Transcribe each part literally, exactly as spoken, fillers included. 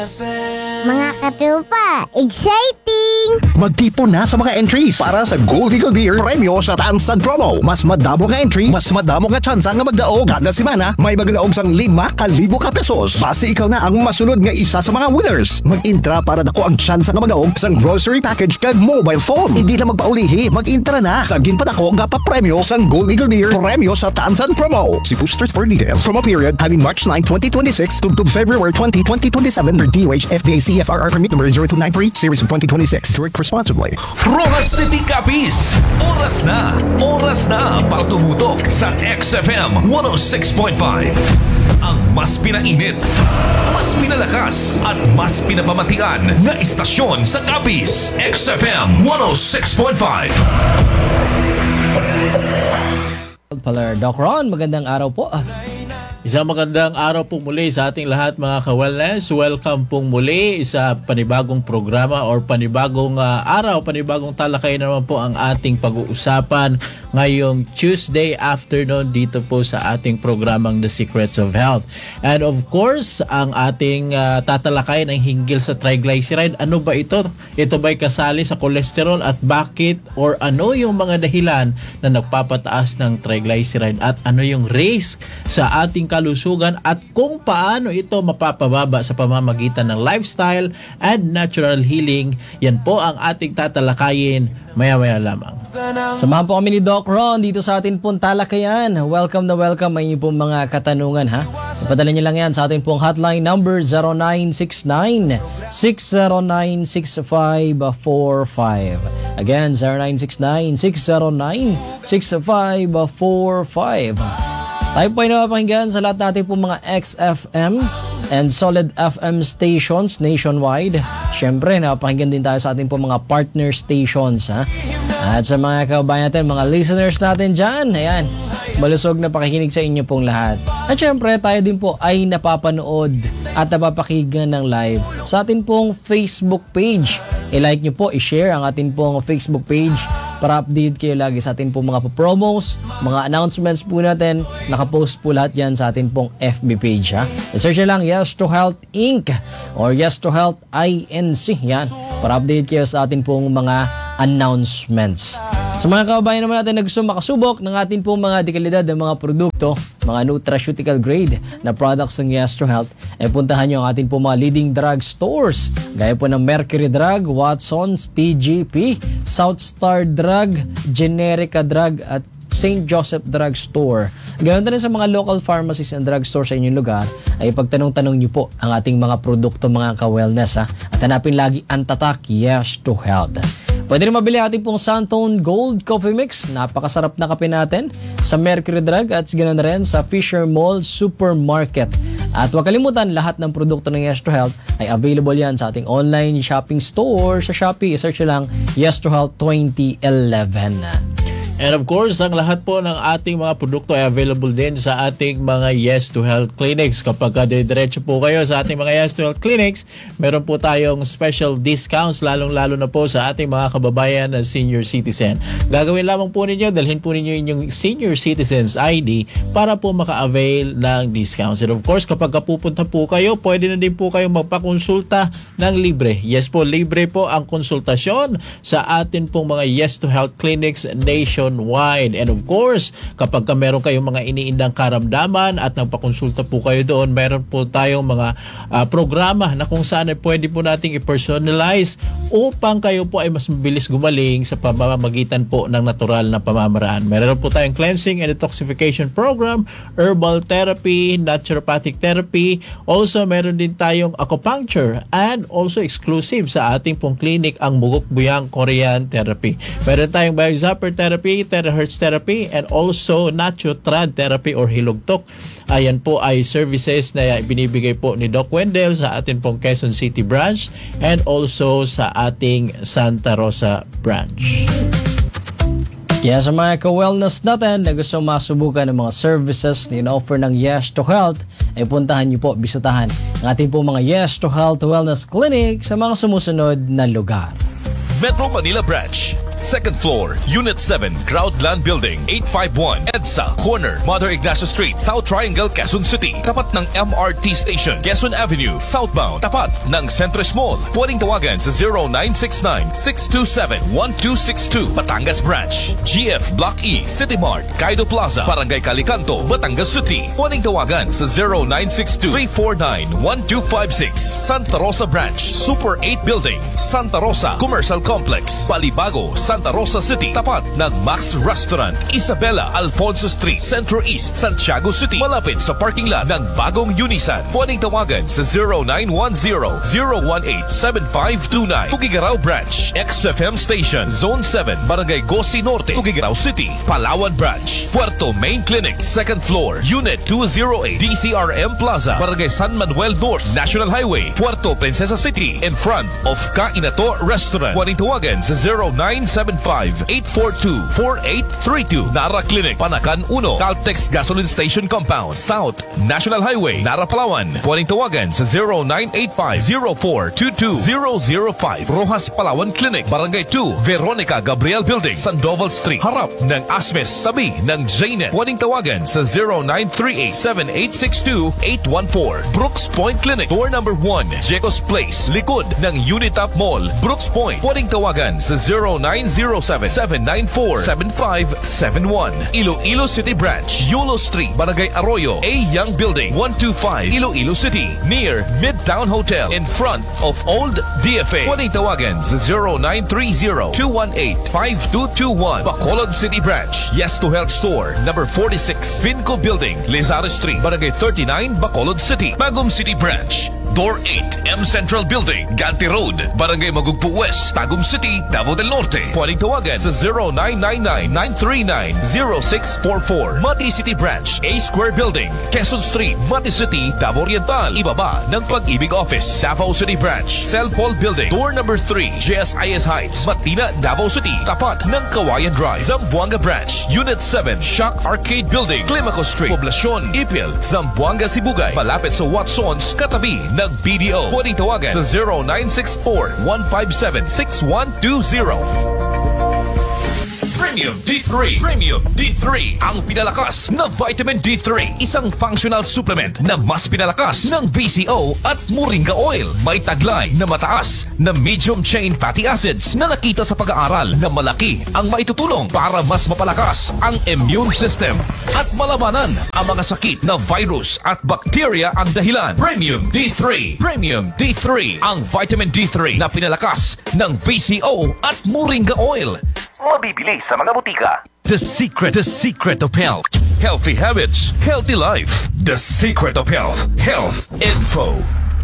Mga katupa, exciting! Magtipon na sa mga entries para sa Gold Eagle Beer Premyo sa Tansan Promo. Mas madamo nga entry, mas madamo nga tsansa nga magdaog. Kada semana, may magdaog sang lima kalibo ka pesos. Base ikaw na ang masunod nga isa sa mga winners. Mag-intra para dako ang tsansa nga magdaog sang grocery package kag mobile phone. Hindi na magpaulihi, mag-intra na. Sagin pa dako nga pa-premyo sang Gold Eagle Beer Premyo sa Tansan Promo. See boosters for details. Promo period having March ninth, twenty twenty-six to, to February twentieth, twenty twenty-seven for D O H F D A C F R R permit number zero two nine three series of twenty twenty-six. Drink responsibly. Rojas City Capiz, oras na, oras na para tumutok sa X F M one oh six point five. Ang mas pinainit, mas pinalakas at mas pinapamatian na istasyon sa Capiz, X F M one oh six point five. Palar Doc Ron, magandang araw po. Isang magandang araw po muli sa ating lahat mga ka-wellness. Welcome pong muli sa panibagong programa or panibagong uh, araw, panibagong talakayan naman po ang ating pag-uusapan ngayong Tuesday afternoon dito po sa ating programang The Secrets of Health. And of course, ang ating uh, tatalakayan ay hinggil sa triglyceride. Ano ba ito? Ito ba'y kasali sa cholesterol at bakit or ano yung mga dahilan na nagpapataas ng triglyceride at ano yung risk sa ating kalusugan at kung paano ito mapapababa sa pamamagitan ng lifestyle and natural healing. Yan po ang ating tatalakayin maya-maya lamang. Samahan po kami ni Doc Ron dito sa ating pong talakayan. Welcome na welcome ay inyong pong mga katanungan ha. Ipadala niyo lang yan sa ating pong hotline number zero nine six nine, six zero nine, six five four five. Again, zero nine six nine, six zero nine, six five four five. Tayo po ay napapakinggan sa lahat natin po mga X F M and Solid F M stations nationwide. Siyempre, napapakinggan din tayo sa ating po mga partner stations. Ha? At sa mga kababayan natin, mga listeners natin dyan, ayan, malusog na pakikinig sa inyo pong lahat. At siyempre, tayo din po ay napapanood at napapakinggan ng live sa ating pong Facebook page. I-like nyo po, i-share ang ating pong Facebook page para update kayo lagi sa ating pong mga promos, mga announcements po natin. Nakapost po lahat yan sa ating pong F B page. Ha? I-search nyo lang Yes to Health Incorporated or Yes to Health I N C. Yan, para update kayo sa ating pong mga announcements. Sa mga kababayan naman natin na gusto makasubok ng ating pong mga dekalidad ng mga produkto, mga nutraceutical grade na products ng Yes to Health, ay puntahan nyo ang ating pong mga leading drug stores. Gaya po ng Mercury Drug, Watson's, T G P, South Star Drug, Generica Drug at Saint Joseph Drug Store. Ganoon din sa mga local pharmacies and drug stores sa inyong lugar, ay pagtanong-tanong nyo po ang ating mga produkto mga ka-wellness ha? At hanapin lagi ang tatak Yes to Health. Pwede rin mabili ating pong Santone Gold Coffee Mix. Napakasarap na kape natin sa Mercury Drug at ganoon na rin sa Fisher Mall Supermarket. At huwag kalimutan, lahat ng produkto ng Yes to Health ay available yan sa ating online shopping store sa Shopee. I-search lang Yes to Health twenty eleven. And of course, ang lahat po ng ating mga produkto ay available din sa ating mga Yes to Health clinics. Kapag diretso po kayo sa ating mga Yes to Health clinics, meron po tayong special discounts, lalong-lalo na po sa ating mga kababayan na senior citizen. Gagawin lamang po ninyo, dalhin po ninyo inyong senior citizens I D para po maka-avail ng discounts. And of course, kapag pupunta po kayo, pwede na din po kayong magpakonsulta ng libre. Yes po, libre po ang konsultasyon sa atin pong mga Yes to Health clinics nation wide. And of course, kapag ka meron kayong mga iniindang karamdaman at nagpakonsulta po kayo doon, meron po tayong mga uh, programa na kung saan ay pwede po nating i-personalize upang kayo po ay mas mabilis gumaling sa pamamagitan po ng natural na pamamaraan. Meron po tayong cleansing and detoxification program, herbal therapy, naturopathic therapy. Also, meron din tayong acupuncture and also exclusive sa ating pong clinic ang Mugok Buyang Korean therapy. Meron tayong biozapper therapy, terahertz therapy, and also natutrad therapy or hilugtok. Ayan po ay services na binibigay po ni Doc Wendell sa ating pong Quezon City branch and also sa ating Santa Rosa branch. Kaya sa mga ka-wellness natin na gusto masubukan ng mga services na in-offer ng Yes to Health, ay puntahan niyo po, bisitahan ang ating po mga Yes to Health Wellness Clinic sa mga sumusunod na lugar. Metro Manila Branch, second floor, Unit seven, Groundland Building, eight fifty-one, EDSA, corner, Mother Ignacia Street, South Triangle, Quezon City. Tapat ng M R T Station, Quezon Avenue, southbound. Tapat ng Centris Mall. Pwedeng tawagan sa zero nine six nine, six two seven, one two six two, Batangas Branch. G F Block E, City Mart, Kaido Plaza, Barangay Calicanto, Batangas City. Pwedeng tawagan sa zero nine six two, three four nine, one two five six. Santa Rosa Branch, Super eight Building, Santa Rosa Commercial Complex, Balibago, Santa Rosa City. Tapat ng Max Restaurant, Isabela, Alfonso Street, Centro East, Santiago City. Malapit sa parking lot ng bagong Unisan. Pwedeng tawagan sa zero nine one zero, zero one eight, seven five two nine. Tugigaraw Branch, X F M Station, Zone seven, Barangay Gosi Norte, Tugigaraw City. Palawan Branch, Puerto Main Clinic, second floor, Unit two oh eight, D C R M Plaza, Barangay San Manuel North, National Highway, Puerto Princesa City, in front of Kainato Restaurant. Pwedeng tawagan sa zero nine seven five, eight four two, four eight three two. Nara Clinic, Panakan one, Caltex Gasoline Station Compound, South National Highway, Nara, Palawan. Pwedeng tawagan sa zero nine eight five, zero four two two, zero zero five. Rojas Palawan Clinic, Barangay two, Veronica Gabriel Building, Sandoval Street, harap ng Asmes, tabi ng J N E T. Pwedeng tawagan sa zero nine three eight, seven eight six two, eight one four. Brooks Point Clinic, door number one, Jecos Place, likod ng Unitap Mall, Brooks Point. Pwedeng tawagan sa zero nine zero seven, seven nine four, seven five seven one. Iloilo City Branch, Yulo Street, Barangay Arroyo, A Young Building, one two five, Iloilo City, near Midtown Hotel, in front of Old D F A. Pwedeng tawagan sa zero nine three zero, two one eight, five two two one. Bacolod City Branch, Yes to Health Store, number forty-six, Vinco Building, Lizares Street, Barangay thirty-nine, Bacolod City. Bagum City Branch, Door eight, M Central Building, Ganti Road, Barangay Magugpo West, Tagum City, Davao del Norte. Pwedeng tawagan sa zero nine nine nine, nine three nine, zero six four four. Mati City Branch, A Square Building, Quezon Street, Mati City, Davao Oriental. Ibaba ng Pag-ibig Office. Davao City Branch, Celpol Building, door number three, J S I S Heights, Matina, Davao City. Tapat ng Kawayan Drive. Zamboanga Branch, Unit seven, Shock Arcade Building, Climaco Street, Poblacion, Ipil, Zamboanga, Sibugay. Malapit sa Watsons, katabi ng B D O. Pwedeng tawagan sa zero nine six four, one five seven, six one two zero. Premium D three. Premium D three. Ang pinalakas na vitamin D three. Isang functional supplement na mas pinalakas ng V C O at Moringa Oil. May taglay na mataas na medium chain fatty acids na nakita sa pag-aaral na malaki ang maitutulong para mas mapalakas ang immune system at malabanan ang mga sakit na virus at bacteria ang dahilan. Premium D three. Premium D three. Ang vitamin D three na pinalakas ng V C O at Moringa Oil. Mabibili sa mga butika. The secret, the secret of health. Healthy habits, healthy life. The secret of health. Health info.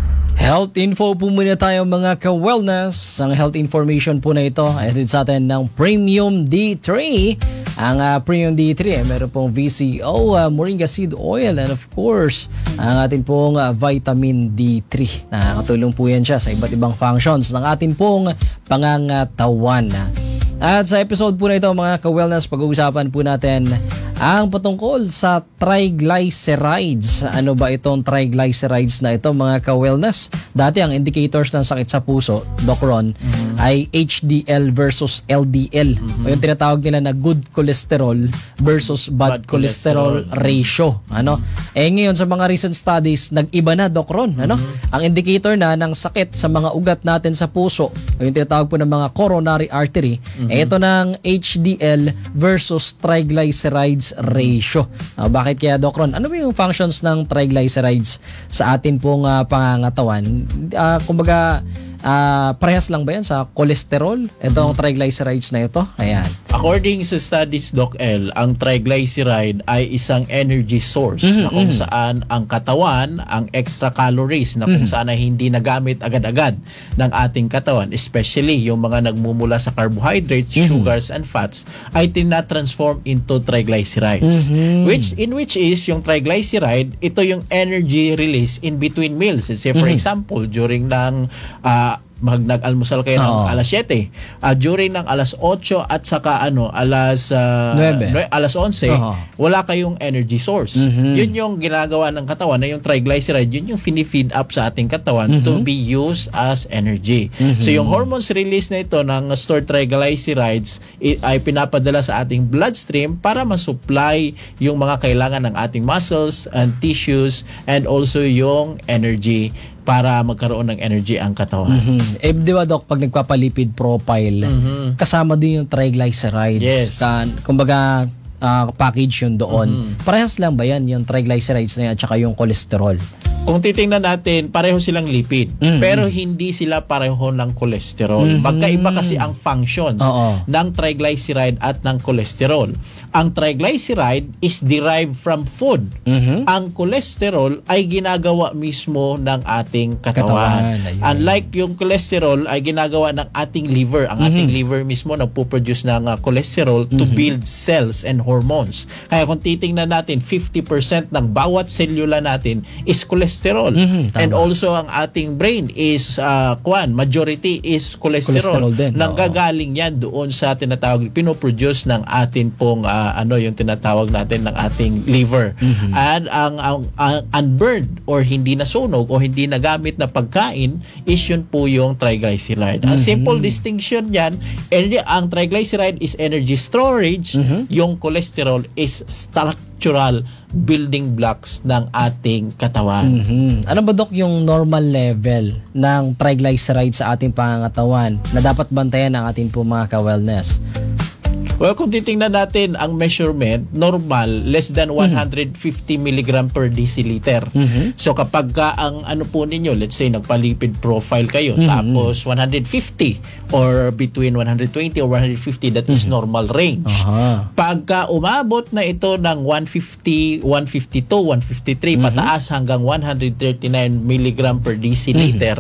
Health info po muna tayo mga ka-wellness. Ang health information po na ito ay din sa atin ng Premium D three. Ang uh, Premium D three ay meron pong V C O, uh, Moringa Seed Oil, and of course, ang atin pong uh, Vitamin D three. Nakakatulong po yan siya sa iba't ibang functions ng atin pong pangangatawan. At sa episode po na ito mga ka-wellness, pag-uusapan po natin ang patungkol sa triglycerides. Ano ba itong triglycerides na ito mga ka-wellness? Dati ang indicators ng sakit sa puso, Doc Ron, mm-hmm. ay H D L versus L D L. Mm-hmm. O yung tinatawag nila na good cholesterol versus bad, bad cholesterol, cholesterol ratio. Ano? Eh ngayon sa mga recent studies, nag-iba na Doc Ron. Ano? Mm-hmm. Ang indicator na ng sakit sa mga ugat natin sa puso, o yung tinatawag po ng mga coronary artery, mm-hmm. eh ito ng H D L versus triglycerides ratio. Uh, bakit kaya Doc Ron? Ano ba yung functions ng triglycerides sa atin pong uh, pangangatawan? Uh, kumbaga, uh, parehas lang ba yan sa cholesterol? Itong mm-hmm. triglycerides na ito? Ayan. According sa studies, Doc L, ang triglyceride ay isang energy source mm-hmm. na kung saan ang katawan, ang extra calories na kung mm-hmm. saan ay hindi nagamit agad-agad ng ating katawan, especially yung mga nagmumula sa carbohydrates, mm-hmm. sugars, and fats, ay tinatransform into triglycerides. Mm-hmm. Which, in which is, yung triglyceride, ito yung energy release in between meals. Say, for mm-hmm. example, during ng uh, mag nag-almusal kayo ng Oo. alas siyete. Uh, during ng alas otso at saka ano, alas uh, Nuebe. nue- alas onse, Oo. wala kayong energy source. Mhm. Yun yung ginagawa ng katawan na yung triglyceride, yun yung fini-feed up sa ating katawan to be used as energy. So yung hormones release na ito ng stored triglycerides i- ay pinapadala sa ating bloodstream para ma-supply yung mga kailangan ng ating muscles and tissues and also yung energy para magkaroon ng energy ang katawan. Mhm. Eh, di ba, Doc, pag nagpapalipid profile, kasama din yung triglycerides. Yes. Kan, kumbaga, ah, package yun doon. Parehas lang ba yan, yung triglycerides na yan, at saka yung cholesterol? Kung titingnan natin, pareho silang lipid, Mhm. pero hindi sila pareho ng cholesterol. Mhm. Magkaiba kasi ang functions Oo. ng triglyceride at ng cholesterol. Ang triglyceride is derived from food. Mhm. Ang cholesterol ay ginagawa mismo ng ating Katawan, katawan. ayun. Unlike yung cholesterol ay ginagawa ng ating liver. Ang ating liver mismo nagpo-produce ng uh, cholesterol to build cells and hormones. Kaya kung titingnan natin, fifty percent ng bawat selula natin is cholesterol. Mhm, tama. And also ang ating brain is uh, kwan, majority is cholesterol. Cholesterol din, oo. Nanggagaling yan doon sa tinatawag, pinoproduce ng atin pong uh, ano yung tinatawag natin ng ating liver. Mhm. And ang, ang, ang unburned or hindi nasunog o hindi nagamit na pagkain is yun po yung triglyceride. Ang simple distinction yan, energy, ang triglyceride is energy storage, yung cholesterol is structural building blocks ng ating katawan. Mhm. Ano ba, Doc, yung normal level ng triglycerides sa ating pangangatawan na dapat bantayan ng ating po mga ka-wellness? Well, kung titingnan natin ang measurement, normal, less than one hundred fifty milligram per deciliter. Mhm. So kapag ka ang ano po ninyo, let's say nagpa-lipid profile kayo, tapos one hundred fifty or between one hundred twenty or one hundred fifty, that is normal range. Aha. Pagka umabot na ito ng one fifty, one fifty-two, one fifty-three, pataas hanggang one hundred thirty-nine milligram per deciliter,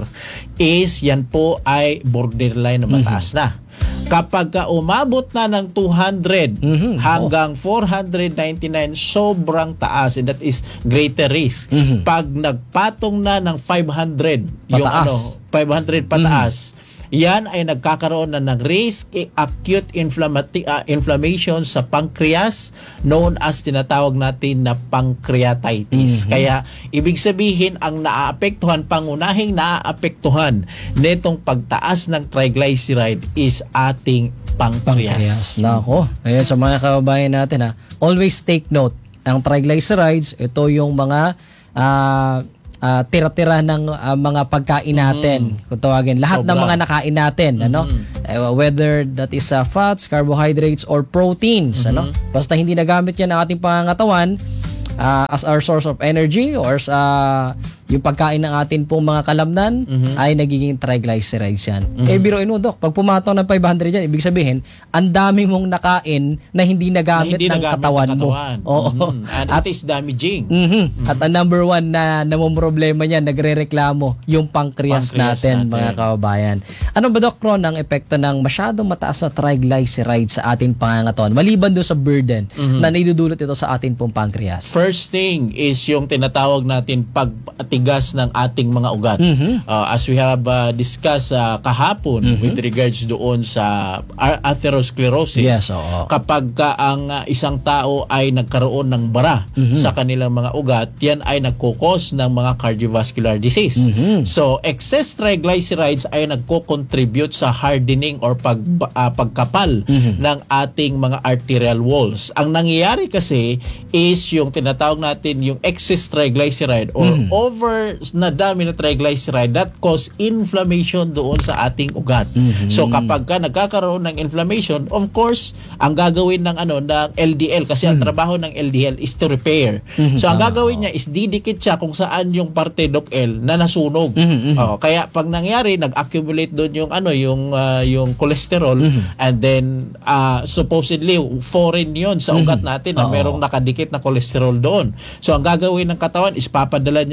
is yan po ay borderline na mataas na. Kapag ka umabot na ng two hundred Mhm. hanggang four hundred ninety-nine, sobrang taas, and that is greater risk. Mhm. Pag nagpatong na ng five hundred, yung Pataas. ano, five hundred pataas, yan ay nagkakaroon na ng risk eh, acute inflammati- ah, inflammation sa pancreas, known as tinatawag natin na pancreatitis. Kaya ibig sabihin ang naaapektuhan, pangunahing naaapektuhan nitong pagtaas ng triglyceride is ating pancreas. Pancreas. Nako. Ayan, sa mga kababayan natin, ha, always take note. Ang triglycerides, ito yung mga ah, ah, tira-tira ng ah, mga pagkain natin. Kung tawagin, lahat ng Sobra. mga nakain natin, ano? Eh, whether that is ah, fats, carbohydrates, or proteins, ano? Basta hindi nagamit yan ng ating pangangatawan ah, as our source of energy or sa yung pagkain ng atin pong mga kalamnan ay nagiging triglycerides yan. Eh, biruin mo, Dok, pag pumatong ng five hundred yan, ibig sabihin, ang dami mong nakain na hindi Na nagamit hindi ng nagamit katawan ng mo. katawan. Oo. Mhm. And At it is damaging. Mhm. At ang number one na namumroblema niyan, nagre-reklamo, yung pancreas, Pancreas natin, natin. mga kababayan. Ano ba, Doc Ron, ang epekto ng masyadong mataas na triglycerides sa ating pangangatawan, maliban doon sa burden na naidudulot ito sa ating pong pancreas? First thing is yung tinatawag natin pagtigas ng ating mga ugat. Mhm. Uh, as we have uh, discussed uh, kahapon with regards doon sa a- atherosclerosis. Yes, oo. Kapag ka ang uh, isang tao ay nagkaroon ng bara sa kanilang mga ugat, yan ay nagkukos ng mga cardiovascular disease. Mhm. So, excess triglycerides ay nagko-contribute sa hardening or pag, uh, pagkapal ng ating mga arterial walls. Ang nangyayari kasi is yung tinatawag natin yung excess triglyceride or over na dami na triglyceride that cause inflammation doon sa ating ugat. So kapag ka nagkakaroon ng inflammation, of course, ang gagawin ng ano ng L D L, kasi ang trabaho ng L D L is to repair. So ang gagawin niya is didikit siya kung saan yung parte ng L na nasunog. Oh, kaya pag nangyari, nag-accumulate doon yung ano yung ah, yung cholesterol, and then ah, supposedly foreign yun sa ugat natin na Oo. merong nakadikit na cholesterol doon. So ang gagawin ng katawan is papadala niya naman yung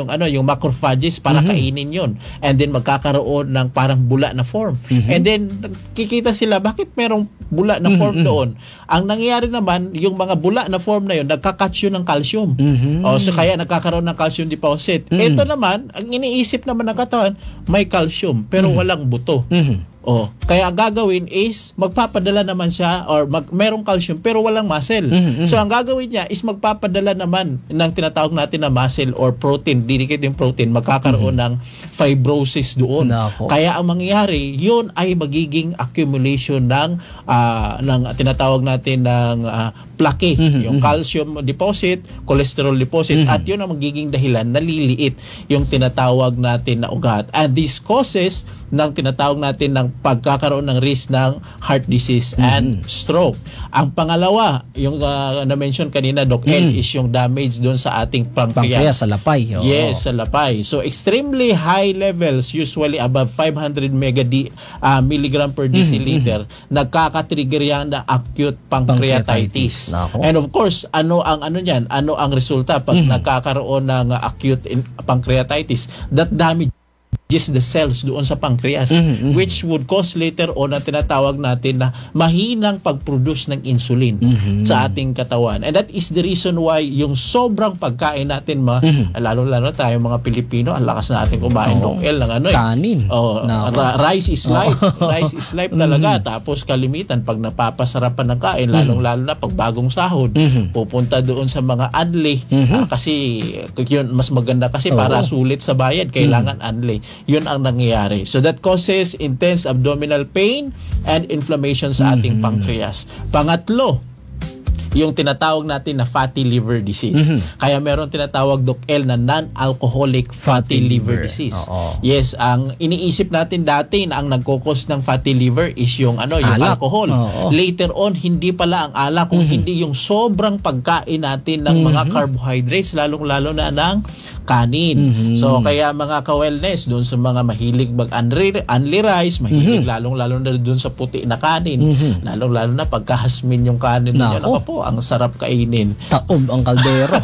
yung ano, yung macrophages para kainin yun. And then magkakaroon ng parang bula na form. And then kikita sila bakit merong bula na form doon. Ang nangyayari naman, yung mga bula na form na yun, nagka-catch yun ng calcium. O, so kaya nagkakaroon ng calcium deposit. Ito naman, ang iniisip naman ng katawan, may calcium pero walang buto. Oh, kaya ang gagawin is magpapadala naman siya or mag, merong calcium pero walang muscle. Mhm, mhm. So ang gagawin niya is magpapadala naman ng tinatawag natin na muscle or protein, dedicate yung protein, magkakaroon ng fibrosis doon. Nako. Kaya ang mangyayari, yun ay magiging accumulation ng ah, ng tinatawag natin ng ah, plaque, Mhm, yung mhm. calcium deposit, cholesterol deposit, Mhm. at yun ang magiging dahilan na liliit yung tinatawag natin na ugat. And this causes ng tinatawag natin ng pagkakaroon ng risk ng heart disease and stroke. Ang pangalawa, yung uh, na-mention kanina, Doc L, is yung damage doon sa ating Pancreas pancreas. sa lapay. Oo. Yes, sa lapay. So extremely high levels, usually above five hundred mega di, uh, milligram per deciliter, nagkaka-trigger yan na acute pancreatitis. Pancreatitis. Nako. And of course, ano ang ano niyan? Ano ang resulta pag nagkakaroon ng uh, acute in- pancreatitis? That damage just the cells doon sa pancreas, Mhm, mhm. which would cause later on na tinatawag natin na mahinang pag-produce ng insulin Mhm. sa ating katawan. And that is the reason why yung sobrang pagkain natin, ma, Mhm. lalo-lalo tayo mga Pilipino, ang lakas na ating kumain Oo. ng L ng ano eh. Kanin. Oh, Nako. ra- rice is life. Rice is life talaga. Tapos kalimitan pag napapasarapan ng kain, lalong-lalo na pag bagong sahod, Mhm. pupunta doon sa mga anli. Mhm. Ah, kasi yun mas maganda kasi para Oo. sulit sa bayad, kailangan anli. Yun ang nangyayari. So that causes intense abdominal pain and inflammation sa ating pancreas. Pangatlo, yung tinatawag natin na fatty liver disease. Mhm. Kaya meron tinatawag Doc L na non-alcoholic fatty, Fatty liver, liver. disease. Oo. Yes, ang iniisip natin dati na ang nagkukos ng fatty liver is yung ano, yung Alak. alcohol. Oo. Later on, hindi pala ang alak, kung hindi yung sobrang pagkain natin ng mga carbohydrates, lalong-lalo na ng kanin. Mhm. So, kaya mga ka-wellness, doon sa mga mahilig mag-unli unli rice, mahilig lalong-lalo na doon sa puti na kanin, Mhm. lalong-lalo na pagkahasmin yung kanin ninyo. Nako. Nako po, ang sarap kainin. Taob ang kaldero.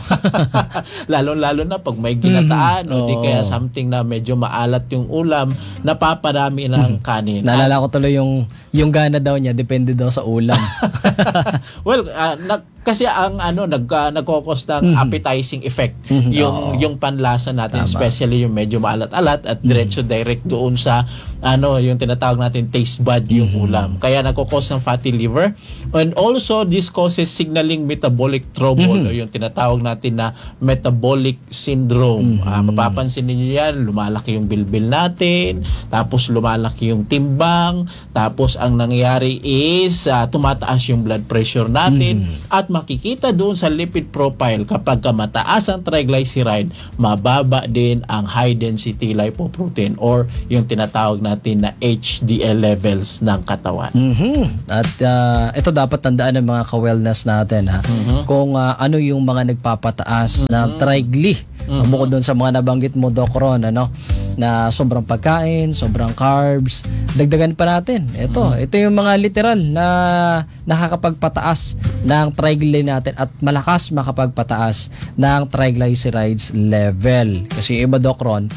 Lalo-lalo na pag may ginataan o di Oo. kaya something na medyo maalat yung ulam, napaparami ng kanin. Naalala ko tuloy yung yung gana daw niya depende daw sa ulam. Well, ah, nag- kasi ang ano nag uh, nagkokos ng appetizing effect Mhm. yung Oo. yung panlasa natin, Tama. especially yung medyo maalat-alat at diretso direct doon sa ano yung tinatawag natin taste bud yung ulam. Kaya nagkokos ng fatty liver, and also this causes signaling metabolic trouble o yung tinatawag natin na metabolic syndrome. Ah, mapapansin niyo yan, lumalaki yung bilbil natin, tapos lumalaki yung timbang, tapos ang nangyayari is ah, tumataas yung blood pressure natin, at makikita doon sa lipid profile kapag ka mataas ang triglyceride, mababa din ang high density lipoprotein or yung tinatawag natin na H D L levels ng katawan. Mhm. At ah, ito dapat tandaan ng mga ka-wellness natin ha. Kung ah, ano yung mga nagpapataas ng trigly. Bukod doon sa mga nabanggit mo, Doc Ron, ano, na sobrang pagkain, sobrang carbs, dagdagan pa natin. Ito, ito yung mga literal na nakakapagpataas ng trigly natin at malakas makapagpataas ng triglycerides level. Kasi yung iba, Doc Ron,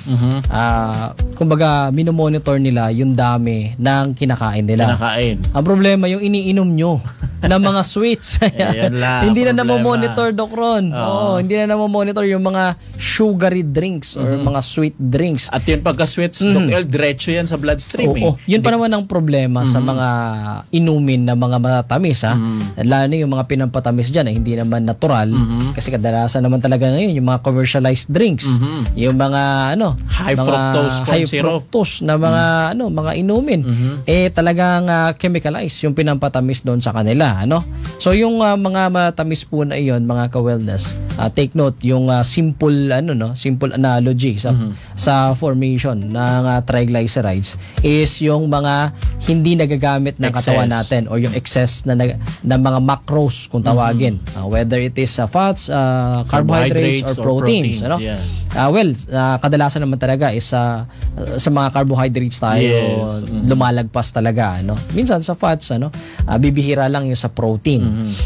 ah, kumbaga minomonitor nila yung dami ng kinakain nila. Kinakain. Ang problema yung iniinom nyo ng mga sweets. Ayan lang, hindi na problema. namomonitor, Doc Ron. Oo. Oo, hindi na namomonitor yung mga sugary drinks or mga sweet drinks. At yun pagka-sweats, Doc L, diretso yan sa bloodstream. Oo, eh. yun pa naman ang problema sa mga inumin na mga matatamis ha. Lalo na yung mga pinampatamis dyan eh, hindi naman natural. Kasi kadalasan naman talaga ngayon yung mga commercialized drinks. Yung mga ano, High mga fructose corn high syrup. fructose na mga ano, mga inumin. Eh talagang ah, chemicalized yung pinampatamis doon sa kanila, ano? So yung ah, mga matamis po na iyon, mga ka-wellness, ah, take note yung ah, simple ano no, simple analogy sa sa formation ng ah, triglycerides is yung mga hindi nagagamit ng katawan Excess. natin or yung excess na nag- na mga macros kung tawagin. Ah, whether it is sa fats, ah, carbohydrates, Carbohydrates or or proteins, proteins, ano? yeah. Ah, well, ah, kadalasan naman talaga is ah, sa mga carbohydrates tayo Yes. lumalagpas talaga, ano. Minsan sa fats, ano, ah, bibihira lang yung sa protein.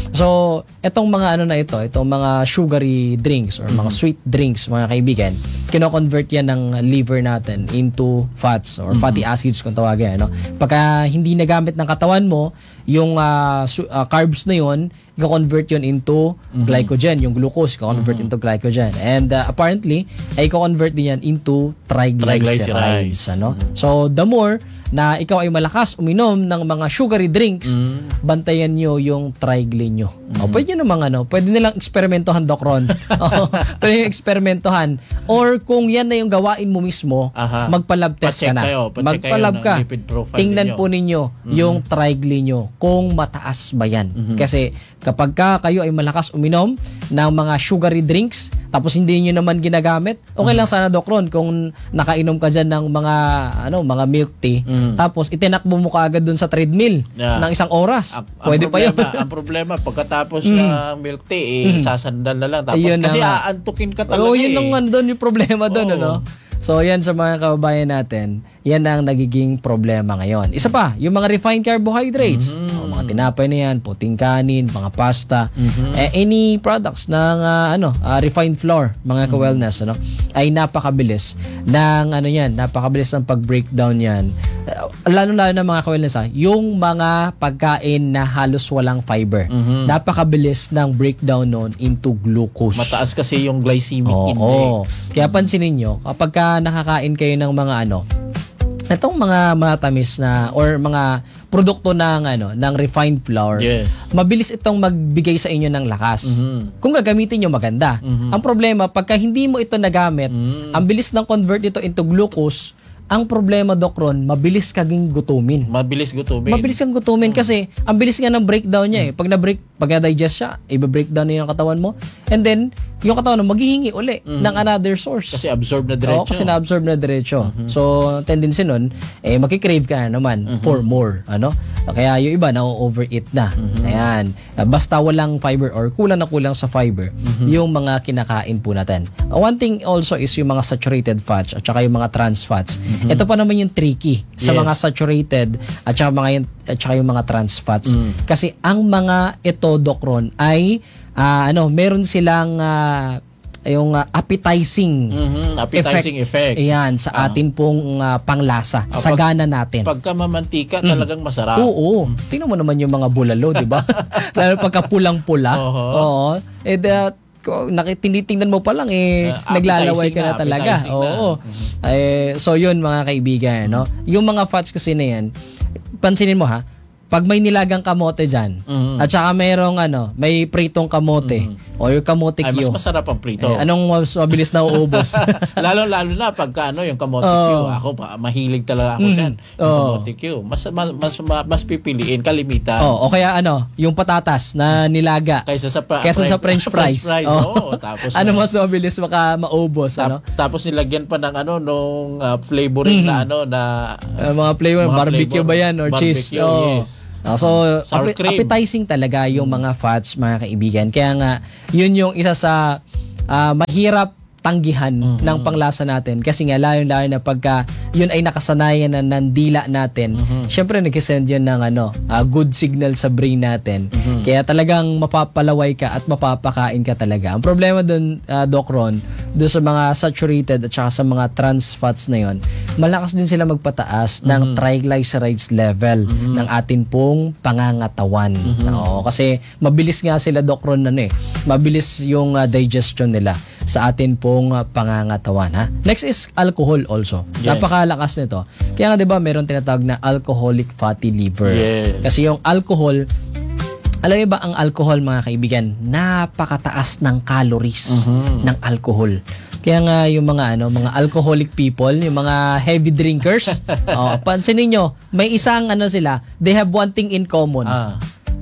So, etong mga ano na ito, itong mga sugary drinks or mga sweet drinks, mga kaibigan, kino-convert yan ng liver natin into fats or fatty acids kung tawagin, ano. Pagka hindi nagamit ng katawan mo yung ah, su- ah, carbs na yon, i-convert yun into glycogen, yung glucose, i-convert into glycogen. And uh, apparently, ay i-convert din yan into triglycerides. Triglycerides. Ano? So, the more na ikaw ay malakas uminom ng mga sugary drinks, bantayan nyo yung trigly nyo. O, pwede nyo namang ano, pwede nilang eksperimentohan, Doc Ron. O, pwede nyo eksperimentohan. Or kung yan na yung gawain mo mismo, Aha. magpa-lab test Pa-check ka na. kayo, pa-check Magpa-lab kayo ng ka. lipid profile Tingnan ninyo. po ninyo yung trigly nyo kung mataas ba yan. Kasi kapag ka kayo ay malakas uminom ng mga sugary drinks, tapos hindi nyo naman ginagamit, okay lang sana, Doc Ron, kung nakainom ka dyan ng mga ano mga milk tea, tapos itinakbo mo kaagad dun sa treadmill Yeah. ng isang oras. Ang, ang Pwede pa yun. problema, ang problema, pagkatapos ng milk tea, eh, sasandal na lang. Tapos Ayun na kasi nga. aantukin ka talaga Oo, yun eh. ang ano doon, yung problema doon, Oo. ano? So, yan sa mga kababayan natin, yan ang nagiging problema ngayon. Isa pa, yung mga refined carbohydrates. O, mga tinapay na yan, puting kanin, mga pasta, eh, any products ng ah, ano, ah, refined flour, mga ka-wellness, ano, ay napakabilis ng ano yan, napakabilis ng pag-breakdown yan. Uh, lalo-lalo na mga ka-wellness, ah, yung mga pagkain na halos walang fiber. Napakabilis ng breakdown noon into glucose. Mataas kasi yung glycemic Oo. index. Kaya pansinin nyo, kapag ka nakakain kayo ng mga ano, itong mga matamis na or mga produkto ng ano ng refined flour, Yes. mabilis itong magbigay sa inyo ng lakas. Mhm. Kung gagamitin nyo, maganda. Ang problema, pagka hindi mo ito nagamit, Mhm. ang bilis ng convert ito into glucose. Ang problema, Doc Ron, mabilis kaging gutumin. Mabilis gutumin. Mabilis kang gutumin kasi ang bilis nga ng breakdown niya eh. Pag na-break, pag na-digest siya, i-breakdown niya yung katawan mo. And then, yung katawan mo maghihingi uli ng another source. Kasi absorb na diretso. Oo, kasi na-absorb na diretso. So, tendency nun, eh, makikrave ka na naman for more. Ano? Kaya yung iba, na-overeat na. Ayan. Uh, Basta walang fiber or kulang na kulang sa fiber, yung mga kinakain po natin. Uh, One thing also is yung mga saturated fats at saka yung mga trans fats. Ito pa naman yung tricky sa Yes. mga saturated at saka, mga, yung- at saka yung mga trans fats. Kasi ang mga ito, Doc Ron, ay ah, ano, meron silang ah, yung ah, appetizing Mhm, appetizing effect. Ayan, sa atin pong ah, panglasa, Ah, sa pag- gana natin. Pagka mamantika, talagang masarap. Oo. Tingnan mo naman yung mga bulalo, di ba? Lalo pagka pulang-pula. Oho. Oo. Eh, da, ko- naki- tinitingnan mo pa lang, eh, Ah, naglalaway appetizing ka na, na, talaga. appetizing na. Oo. Eh, so, yun, mga kaibigan, no? Yung mga fats kasi na yan, pansinin mo ha, pag may nilagang kamote dyan, Mhm. at saka mayroong ano, may pritong kamote, o yung kamote Ay, mas Q. masarap ang prito. Eh, anong mas mabilis na uubos? Lalo-lalo na pagka ano, yung kamote Oo. Q. Ako, pa, mahilig talaga ako Mm. dyan. Yung Oo. kamote Q. Mas, mas, mas, mas pipiliin, kalimitan. oh, o kaya ano, yung patatas na nilaga. Kaysa sa, pra- Kesa sa french fries. Oo. Oh. Tapos, ano na- mas mabilis maka maubos, tap- ano? tapos nilagyan pa ng ano, nung uh, flavoring na ano, na Uh, mga flavor, Mga barbecue flavor, ba yan or cheese? barbecue, Oo. yes. Ah, so, Sour appe- cream. appetizing talaga yung mga fats, mga kaibigan. Kaya nga, yun yung isa sa ah, mahirap tanggihan ng panglasa natin. Kasi nga, layo-layo na pagka yun ay nakasanayan na ng dila natin, syempre nag-send yun ng ano, ah, good signal sa brain natin. Kaya talagang mapapalaway ka at mapapakain ka talaga. Ang problema dun, ah, Doc Ron, dun sa mga saturated at saka sa mga trans fats na yun, malakas din sila magpataas ng triglycerides level ng atin pong pangangatawan. Oo, kasi mabilis nga sila, Doc Ron, ano eh, mabilis yung ah, digestion nila sa atin pong uh, pangangatawan, ha. Next is alcohol also. Yes. Napakalakas nito. Kaya nga 'di ba, meron tinatawag na alcoholic fatty liver. Yes. Kasi yung alcohol, alam niyo ba ang alcohol, mga kaibigan, napakataas ng calories ng alcohol. Kaya nga yung mga ano, mga alcoholic people, yung mga heavy drinkers, oh, pansinin niyo, may isang ano sila, they have one thing in common. ah,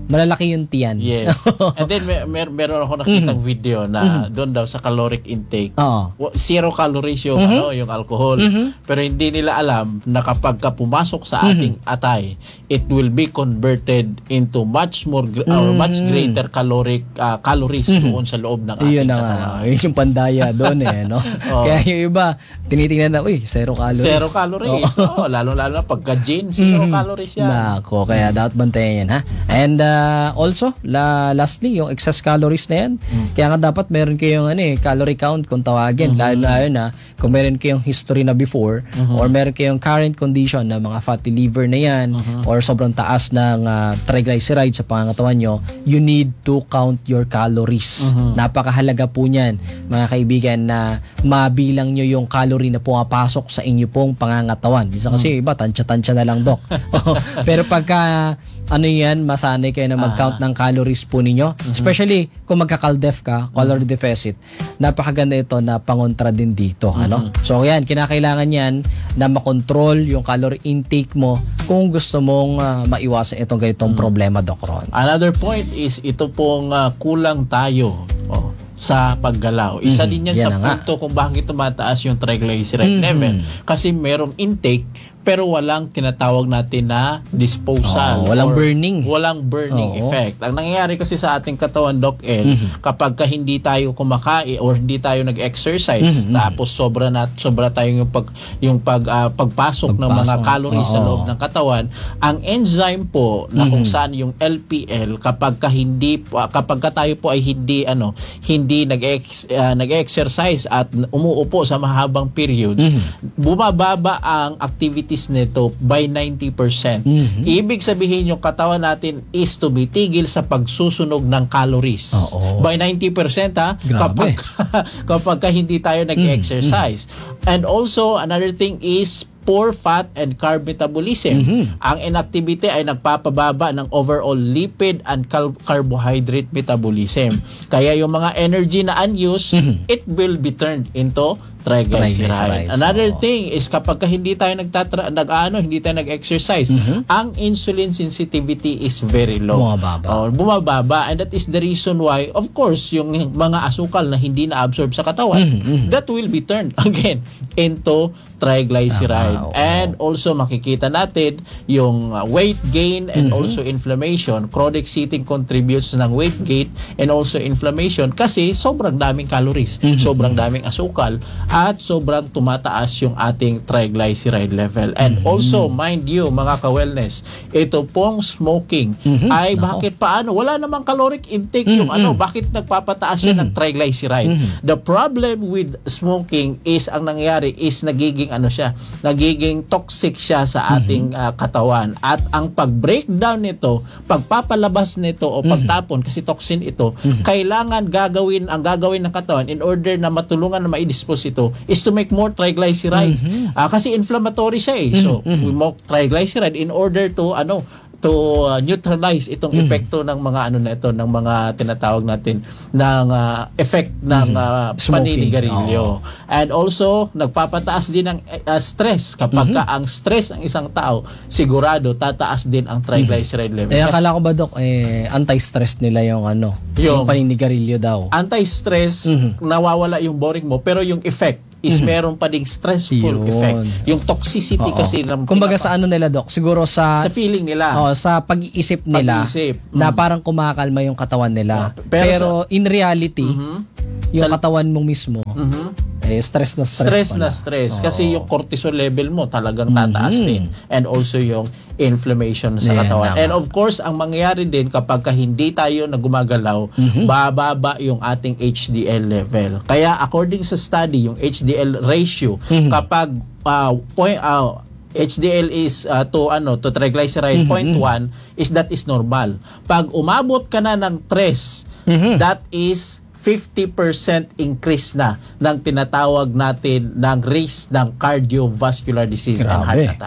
malalaki yung tiyan. Yes. And then mer- mer- meron ako nakitang video na doon daw sa caloric intake, Oo. wa- zero calories yung ano, yung alcohol. Pero hindi nila alam na kapag ka pumasok sa ating atay, it will be converted into much more gr- or much greater caloric uh, calories doon sa loob ng Yun ating na nga. Yun yung pandaya doon eh, no? Oo. Kaya yung iba, tinitingnan na, uy, zero calories. Zero calories. Oh, lalo-lalo na pagka gin, zero calories yan. Nako, kaya dapat bantayan yan, ha? And uh, also, la lastly, yung excess calories na yan, kaya nga dapat meron kayong ano, eh, calorie count kung tawagin. Lalo-lalo na kung meron kayong history na before or meron kayong current condition na mga fatty liver na yan or sobrang taas ng uh, triglycerides sa pangangatawan nyo, you need to count your calories. Napakahalaga po niyan, mga kaibigan, na mabilang nyo yung calorie na pumapasok sa inyo pong pangangatawan. Minsan kasi iba, tansya-tansya na lang, Dok. Pero pagka ano yan, masanay kayo na mag-count ng calories po ninyo. Especially kung magka-caldef ka, calorie deficit, napakaganda ito na pangontra din dito. Ano? So yan, kinakailangan yan na makontrol yung calorie intake mo kung gusto mong uh, maiwasan itong ganitong problema, Doc Ron. Another point is ito pong uh, kulang tayo oh, sa paggalaw. Isa din yan, Yan sa na nga. punto kung bakit tumataas yung triglyceride level. Kasi merong intake pero walang tinatawag natin na disposal. Oo, walang or burning. Walang burning Oo. effect. Ang nangyayari kasi sa ating katawan, Doc El, kapag ka hindi tayo kumakain or hindi tayo nag-exercise, tapos sobra na sobra tayong yung pag yung pag ah, pagpasok ng mga Pagpasok. calories sa Oo. loob ng katawan, ang enzyme po na kung saan yung L P L kapag ka hindi ah, kapag ka tayo po ay hindi ano, hindi nag-ex, ah, nag-exercise at umuupo sa mahabang periods, bumababa ang activities nito by ninety percent. Ibig sabihin yung katawan natin is tumitigil sa pagsusunog ng calories. Oo. By ninety percent ha, Grabe. kapag kapag ka hindi tayo nag-exercise. And also another thing is poor fat and carb metabolism. Ang inactivity ay nagpapababa ng overall lipid and cal- carbohydrate metabolism. Kaya yung mga energy na unused, it will be turned into triglyceride. Triglycerides, Another oo. thing is kapag ka hindi tayo nagtatra nag-ano, hindi tayo nag-exercise, ang insulin sensitivity is very low. Bumababa. Oh, bumababa, and that is the reason why of course yung mga asukal na hindi na-absorb sa katawan, that will be turned again into triglyceride. Tama, oo. And also makikita natin yung uh, weight gain and also inflammation. Chronic sitting contributes ng weight gain and also inflammation kasi sobrang daming calories, sobrang daming asukal, at sobrang tumataas yung ating triglyceride level. And also, mind you, mga ka-wellness, ito pong smoking ay Nako. bakit paano? Wala namang caloric intake yung ano, bakit nagpapataas yan ng triglyceride? The problem with smoking is, ang nangyayari is nagiging ano siya, nagiging toxic siya sa ating uh, katawan, at ang pag-breakdown nito, pagpapalabas nito o pagtapon, kasi toxin ito, kailangan gagawin, ang gagawin ng katawan in order na matulungan na ma-dispose ito is to make more triglyceride. Ah, kasi inflammatory siya eh. So, we make triglyceride in order to ano to uh, neutralize itong epekto ng mga ano na ito, ng mga tinatawag natin ng uh, effect ng uh, Smoking. paninigarilyo. And also nagpapataas din ng uh, stress. Kapag ka ang stress ng isang tao, sigurado tataas din ang triglyceride level. Eh, Kasi akala ko ba, Dok, eh, anti-stress nila yung ano, yung, Yung- paninigarilyo daw. anti-stress, nawawala yung boring mo, pero yung effect is meron pa ding stressful Yun. effect. Yung toxicity Oo. kasi ng Kumbaga pinapa- sa ano nila, Dok, siguro sa sa feeling nila. oh, sa pag-iisip nila Pag-iisip. na Mm. parang kumakalma yung katawan nila. Oh, pero pero in reality, Mhm. yung Sa- katawan mo mismo, Mhm. eh, stress na stress, stress pala. na stress Oo. kasi yung cortisol level mo talagang tataas Mhm. din, and also yung inflammation sa Yeah, katawan. tama. And of course, ang mangyayari din kapag ka hindi tayo na gumagalaw, Mhm. bababa yung ating H D L level. Kaya according sa study, yung H D L ratio, Mhm. kapag uh, point uh, H D L is uh, to ano to triglyceride Mhm. zero point one is that is normal. Pag umabot ka na ng tres, Mhm. that is fifty percent increase na ng tinatawag natin ng risk ng cardiovascular disease and heart Grabe. attack.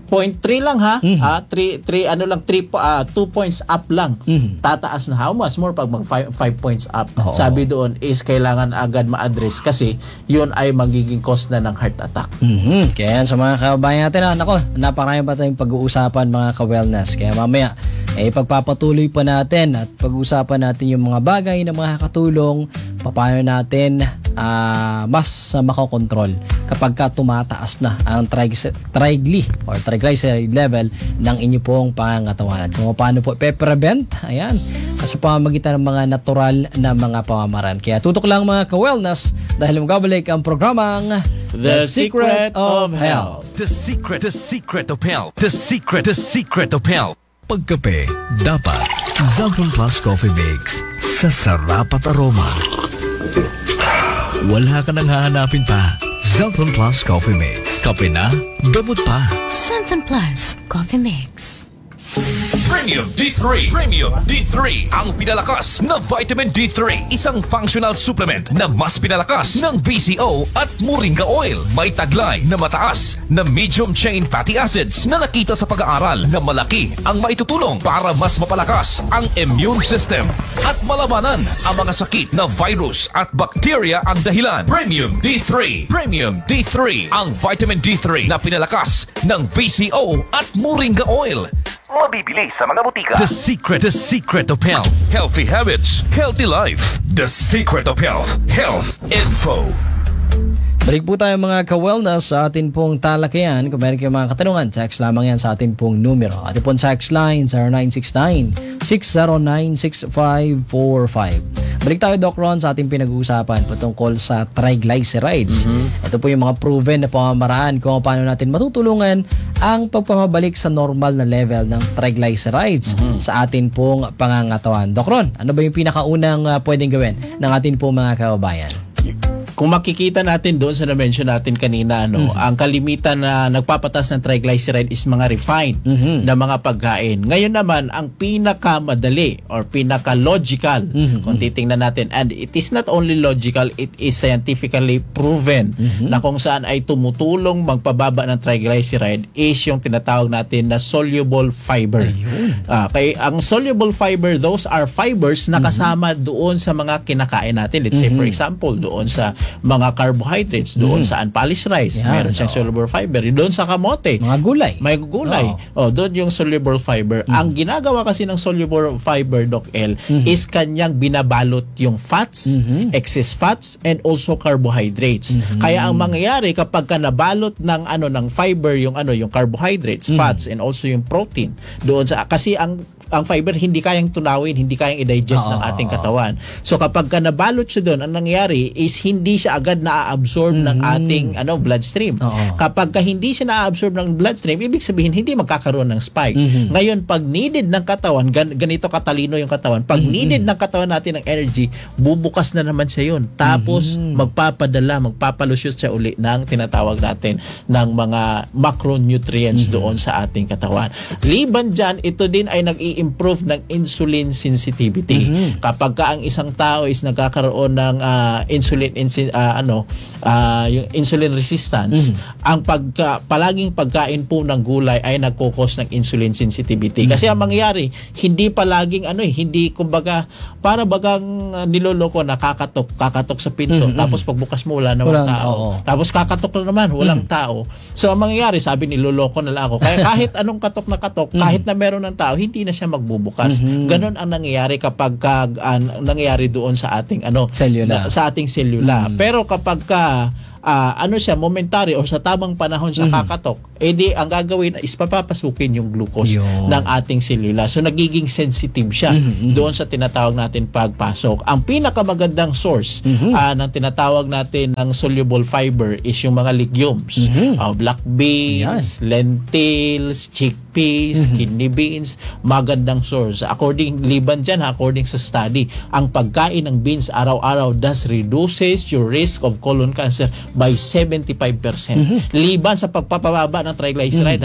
zero point three lang ha. Ah, three, three, ano lang, three, ah, two points up lang. Mhm. Tataas na. How much more pag mag five points up? Oo. Sabi doon is kailangan agad ma-address kasi yun ay magiging cause na ng heart attack. Mhm. Kaya sa mga kababayan natin, ah, nako, napakarami pa tayong pag-uusapan mga ka-wellness. Kaya mamaya, eh, pagpapatuloy pa natin at pag-uusapan natin yung mga bagay na makakatulong, paano natin ah, mas uh, makokontrol kapag ka tumataas na ang triglycer- trigly or triglyceride level ng inyo pong pangangatawan. At kung paano po pe-prevent, ayan, sa pamamagitan ng mga natural na mga pamamaraan. Kaya tutok lang mga ka-wellness dahil magabalik ang programang The Secret of Health. The secret, the secret of health. The secret, the secret of health. Pagkape, dapat Zaltron Plus Coffee Mix. Sa sarap at aroma. Wala ka nang hahanapin pa. Zaltron Plus Coffee Mix. Kape na, gamot pa. Something Plus Coffee Mix. Premium D three. Premium D three. Ang pinalakas na vitamin D three. Isang functional supplement na mas pinalakas ng B C O at Moringa Oil. May taglay na mataas na medium chain fatty acids na nakita sa pag-aaral na malaki ang maitutulong para mas mapalakas ang immune system at malabanan ang mga sakit na virus at bacteria ang dahilan. Premium D three. Premium D three. Ang vitamin D three na pinalakas ng B C O at Moringa Oil. Mabibili sa mga butika. The secret, the secret of health. Healthy habits, healthy life. The secret of health. Health info. Balik po tayo mga ka-wellness sa atin pong talakayan. Kung meron kayong mga katanungan, text lamang yan sa atin pong numero. Atin pong text line zero nine six nine, six zero nine, six five four five. Balik tayo, Doc Ron, sa ating pinag-uusapan patungkol sa triglycerides. Mm-hmm. Ito po yung mga proven na pamamaraan kung paano natin matutulungan ang pagpapabalik sa normal na level ng triglycerides mm-hmm. sa atin pong pangangatawan. Doc Ron, ano ba yung pinakaunang uh, pwedeng gawin ng atin pong mga kababayan? Kung makikita natin doon sa na-mention natin kanina, ano, mm-hmm. ang kalimitan na nagpapatas ng triglyceride is mga refined mm-hmm. na mga pagkain. Ngayon naman, ang pinakamadali or pinaka-logical, mm-hmm. kung titingnan natin, and it is not only logical, it is scientifically proven mm-hmm. na kung saan ay tumutulong magpababa ng triglyceride is yung tinatawag natin na soluble fiber. Uh, kay, ang soluble fiber, those are fibers na kasama mm-hmm. doon sa mga kinakain natin. Let's mm-hmm. say, for example, doon sa mga carbohydrates, doon mm. sa unpolished rice, yeah, meron siyang no. soluble fiber. Doon sa kamote, mga gulay. May gulay. Oh, doon yung soluble fiber. Mm. Ang ginagawa kasi ng soluble fiber, Doc L, mm-hmm. is kanyang binabalot yung fats, mm-hmm. excess fats, and also carbohydrates. Mm-hmm. Kaya ang mangyayari kapag ka nabalot ng ano ng fiber, yung ano yung carbohydrates, mm-hmm. fats, and also yung protein, doon sa kasi ang ang fiber hindi kayang tunawin, hindi kayang i-digest ng ating katawan. So kapag ka nabalot siya doon, ang nangyayari is hindi siya agad na-absorb mm-hmm. ng ating ano bloodstream. Oo. Kapag ka hindi siya na-absorb ng bloodstream, ibig sabihin hindi magkakaroon ng spike. Mm-hmm. Ngayon, pag needed ng katawan, gan- ganito katalino yung katawan, pag mm-hmm. needed ng katawan natin ng energy, bubukas na naman siya yun. Tapos mm-hmm. magpapadala, magpapalusyon siya uli ng tinatawag natin ng mga macronutrients mm-hmm. doon sa ating katawan. Liban dyan, ito din ay nag improve ng insulin sensitivity. Mm-hmm. Kapag ka ang isang tao is nagkakaroon ng uh, insulin insi- uh, ano uh, yung insulin resistance, mm-hmm. ang pagka palaging pagkain po ng gulay ay nagko-cause ng insulin sensitivity. Mm-hmm. Kasi ang mangyayari, hindi palaging ano eh, hindi kumbaga para bagang uh, niloloko na kakatok, kakatok sa pinto, mm-hmm. tapos pagbukas mo wala namang tao. Oo. Tapos kakatok na naman, walang mm-hmm. tao. So ang mangyayari, sabi niloloko na lang ako. Kaya kahit anong katok na katok, mm-hmm. kahit na meron ng tao, hindi na siya magbubukas. Mm-hmm. Ganon ang nangyayari kapag ka, uh, nangyayari doon sa ating ano Cellula. Na, sa ating selula. Mm-hmm. Pero kapag ka uh, ano siya momentary or sa tamang panahon siya mm-hmm. kakatok, edi ang gagawin is papapasukin yung glucose Yun. ng ating selula. So nagiging sensitive siya mm-hmm. doon sa tinatawag natin pagpasok. Ang pinakamagandang source mm-hmm. uh, ng tinatawag natin ng soluble fiber is yung mga legumes. Mm-hmm. Uh, black beans, yeah. lentils, chickpeas, mm-hmm. kidney beans, magandang source. According, liban dyan, according sa study, ang pagkain ng beans araw-araw thus reduces your risk of colon cancer by seventy-five percent. Mm-hmm. Liban sa pagpapababa ng triglyceride, mm-hmm. ha,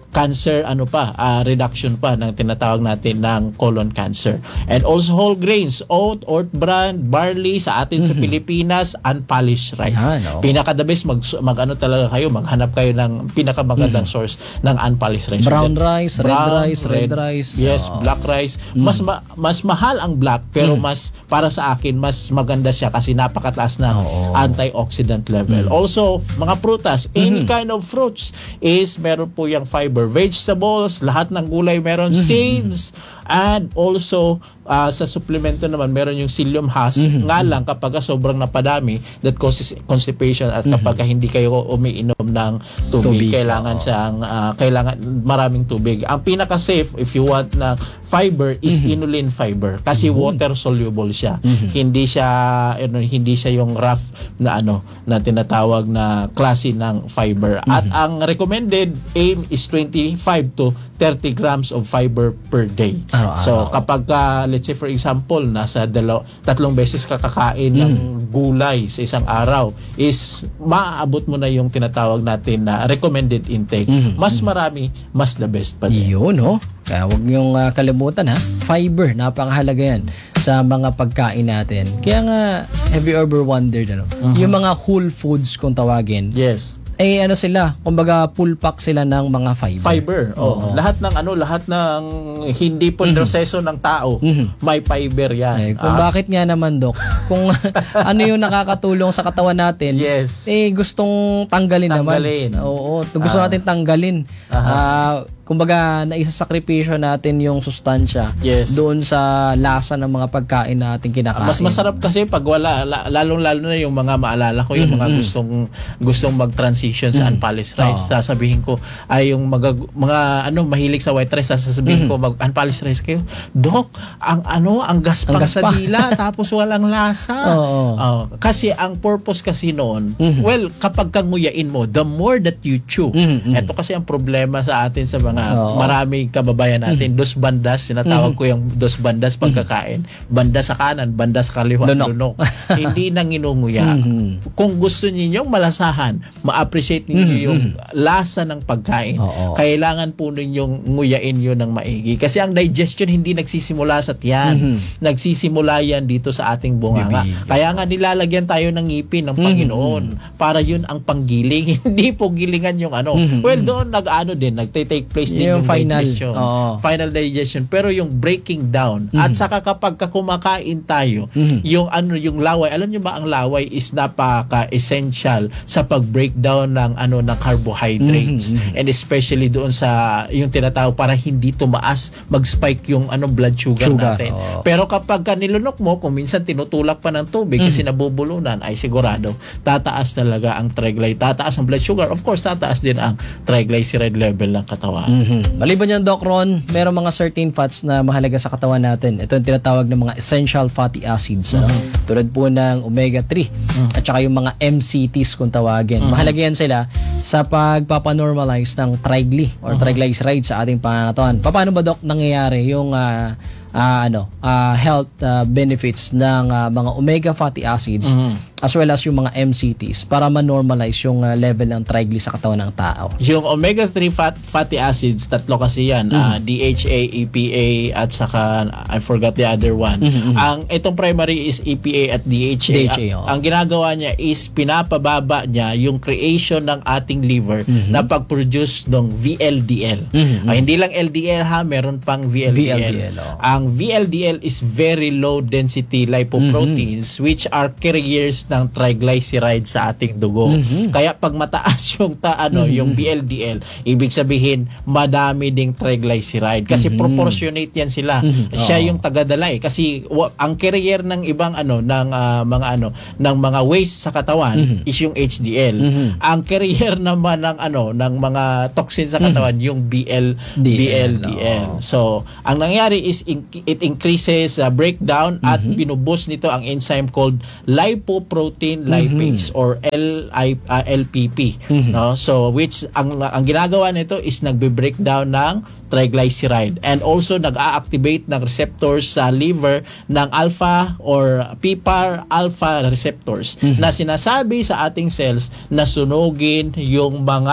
cancer ano pa, ah, reduction pa ng tinatawag natin ng colon cancer. And also whole grains, oat, oat bran, barley sa atin sa Pilipinas, unpolished rice. Yan, oh. Pinaka the best mag, mag ano talaga kayo, maghanap kayo ng pinakamagandang source ng unpolished rice. Brown So, rice, red brown, rice, red rice. Yes, Oh. black rice. Mas ma- mas mahal ang black pero mas para sa akin mas maganda siya kasi napakataas na Oo. antioxidant level. Also, mga prutas, any kind of fruits is meron po yung fiber. Vegetables, lahat ng gulay meron, seeds, and also uh, sa suplemento naman meron yung psyllium husk. Nga lang kapag sobrang napadami, that causes constipation at kapag hindi kayo umiinom ng tubig, Tubig, kailangan oo. siyang uh, kailangan maraming tubig. Ang pinaka safe if you want na fiber is inulin fiber kasi water soluble siya. Hindi siya ano, hindi siya yung rough na ano na tinatawag na klase ng fiber. At ang recommended aim is twenty-five to thirty grams of fiber per day. Araw-araw. So kapag uh, let's say for example nasa dalaw tatlong beses ka kakain ng gulay sa isang araw is maaabot mo na yung tinatawag natin na recommended intake. Mas marami, mas the best pa din. Yun, no? Kaya huwag niyong ah, kalimutan, ha? Fiber, napakahalaga yan sa mga pagkain natin. Kaya nga, have you ever wondered, ano? Yung mga whole foods kung tawagin, Yes. eh ano sila, kumbaga full pack sila ng mga fiber. Fiber. Oh. Lahat ng ano, lahat ng hindi po proseso ng tao, may fiber 'yan. Eh, kung Ah, bakit nga naman, Dok, kung ano yung nakakatulong sa katawan natin, Yes. eh gustong tanggalin, Tanggalin. naman. Oo, gusto Ah. natin tanggalin. Ah, kumbaga, naisasakripisyo natin yung sustansya Yes. doon sa lasa ng mga pagkain na ating kinakain. Mas masarap kasi pag wala la- lalong-lalo na yung mga maalala ko yung mga gustong gustong mag-transition sa unpolished rice. Oo. Sasabihin ko ay yung mga mga ano mahilig sa white rice sasabihin ko mag unpolished rice kayo. Dok, ang ano ang gaspang Ang sa gaspang. dila tapos walang lasa. Oo. Oh, kasi ang purpose kasi noon, Mhm. well, kapag kanguyain mo, the more that you chew. Mhm, mhm. Ito kasi ang problema sa atin sa mga Oo. maraming kababayan natin, dos bandas, sinatawag ko yung dos bandas pagkakain. Banda sa kanan, banda sa kaliwa, Lunok. lunok. Hindi nang inunguya. Mhm. Kung gusto ninyong malasahan, ma-appreciate ninyo yung lasa ng pagkain, Oo. kailangan po ninyong nguyain yun ng maigi. Kasi ang digestion hindi nagsisimula sa tiyan. Mhm. Nagsisimula yan dito sa ating bunganga. Bibig. Kaya nga nilalagyan tayo ng ngipin ng Panginoon para yun ang panggiling. Hindi po gilingan yung ano. Mhm. Well, doon nag-ano din, nagte-take place din Yung yung, final, digestion. oo. Final digestion. Pero yung breaking down, at saka kapag ka kumakain tayo, Mhm. yung ano yung laway, alam niyo ba ang laway is napaka-essential sa pag-breakdown ng ano ng carbohydrates. Mhm, mhm. And especially doon sa yung tinatawag para hindi tumaas, mag-spike yung ano blood sugar, Sugar, natin. oo. Pero kapag ka nilunok mo, kung minsan tinutulak pa ng tubig kasi nabubulunan, ay sigurado tataas talaga ang triglyceride, tataas ang blood sugar. Of course, tataas din ang triglyceride level ng katawan. Mhm. Maliban yan, Doc Ron, merong mga certain fats na mahalaga sa katawan natin. Ito yung tinatawag ng mga essential fatty acids. ano? Tulad po ng omega three at saka yung mga M C Ts kung tawagin. Mahalaga yan sila sa pagpapanormalize ng trigly or triglycerides sa ating pangangatawan. Paano ba, Doc, nangyayari yung ah, ah, ano, ah, health ah, benefits ng ah, mga omega fatty acids as well as yung mga M C Ts para ma-normalize yung ah, level ng trigly sa katawan ng tao? Yung omega three fat, fatty acids, tatlo kasi yan. ah, D H A, E P A, at saka, I forgot the other one. Ang itong primary is E P A at D H A. D H A, oo. Ang ginagawa niya is pinapababa niya yung creation ng ating liver na pag-produce ng V L D L. Ah, hindi lang L D L ha, meron pang V L D L. V L D L, oo. Ang V L D L is very low density lipoproteins which are carriers ng triglyceride sa ating dugo. Kaya pag mataas yung ta ano yung V L D L, ibig sabihin madami ding triglyceride kasi proportionate yan sila. Siya yung tagadala eh kasi wa- ang carrier ng ibang ano ng ah, mga ano ng mga waste sa katawan is yung H D L. Ang carrier naman ng ano ng mga toxin sa katawan yung B L B L D L. So, ang nangyari is in- it increases uh, breakdown at binuboost nito ang enzyme called lipoprotein lipase or L I uh, L P P, no? So which ang ang ginagawa nito is nagbe-breakdown ng triglyceride and also nag-a-activate ng receptors sa liver ng alpha or P P A R alpha receptors na sinasabi sa ating cells na sunugin yung mga